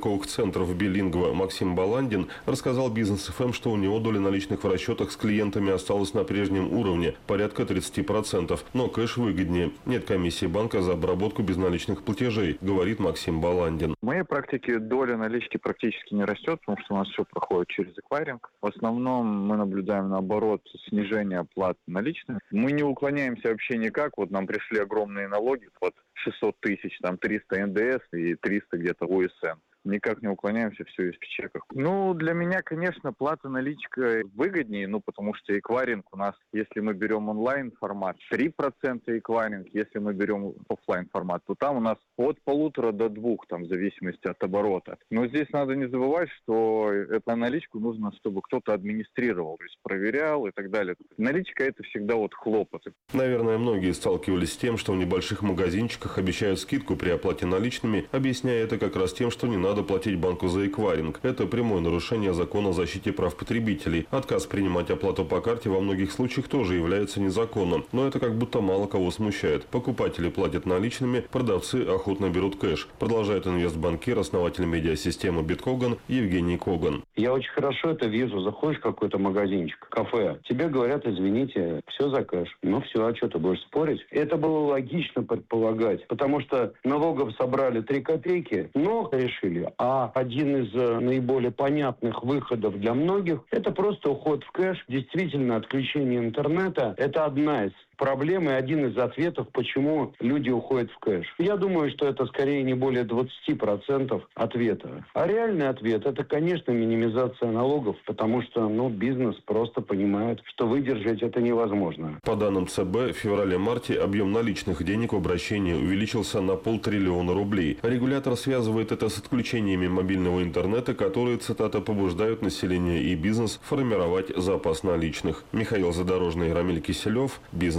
торговых центров «Билингва» Максим Баландин рассказал Бизнес ФМ, что у него доля наличных в расчетах с клиентами осталась на прежнем уровне, порядка 30%, но кэш выгоднее. Нет комиссии банка за обработку безналичных платежей, говорит Максим Баландин. В моей практике доля налички практически не растет, потому что у нас все проходит через эквайринг. В основном мы наблюдаем, наоборот, снижение оплат наличными. Мы не уклоняемся вообще никак. Вот нам пришли огромные налоги, вот 600 тысяч, там 300 НДС и 300 где-то ОСН. Никак не уклоняемся, все есть в чеках. Ну, для меня, конечно, плата наличкой выгоднее, потому что эквайринг у нас, если мы берем онлайн формат, 3% эквайринг, если мы берем офлайн формат, то там у нас от 1,5 до 2, там, в зависимости от оборота. Но здесь надо не забывать, что эту наличку нужно, чтобы кто-то администрировал, то есть проверял и так далее. Наличка – это всегда вот хлопоты. Наверное, многие сталкивались с тем, что в небольших магазинчиках обещают скидку при оплате наличными, объясняя это как раз тем, что не надо платить банку за эквайринг. Это прямое нарушение закона о защите прав потребителей. Отказ принимать оплату по карте во многих случаях тоже является незаконным. Но это как будто мало кого смущает. Покупатели платят наличными, продавцы охотно берут кэш. Продолжает инвестбанкир, основатель медиасистемы Биткоган Евгений Коган. Я очень хорошо это вижу. Заходишь в какой-то магазинчик, кафе. Тебе говорят, извините, все за кэш. Ну все, а что ты будешь спорить? Это было логично предполагать. Потому что налогов собрали 3 копейки, но решили. А один из наиболее понятных выходов для многих – это просто уход в кэш. Действительно, отключение интернета – это одна из проблем и один из ответов, почему люди уходят в кэш. Я думаю, что это скорее не более 20% ответа. А реальный ответ – это, конечно, минимизация налогов, потому что бизнес просто понимает, что выдержать это невозможно. По данным ЦБ, в феврале-марте объем наличных денег в обращении увеличился на 500 миллиона рублей. Регулятор связывает это с отключениями мобильного интернета, которые, цитата, побуждают население и бизнес формировать запас наличных. Михаил Задорожный, Рамиль Киселев, Бизнес.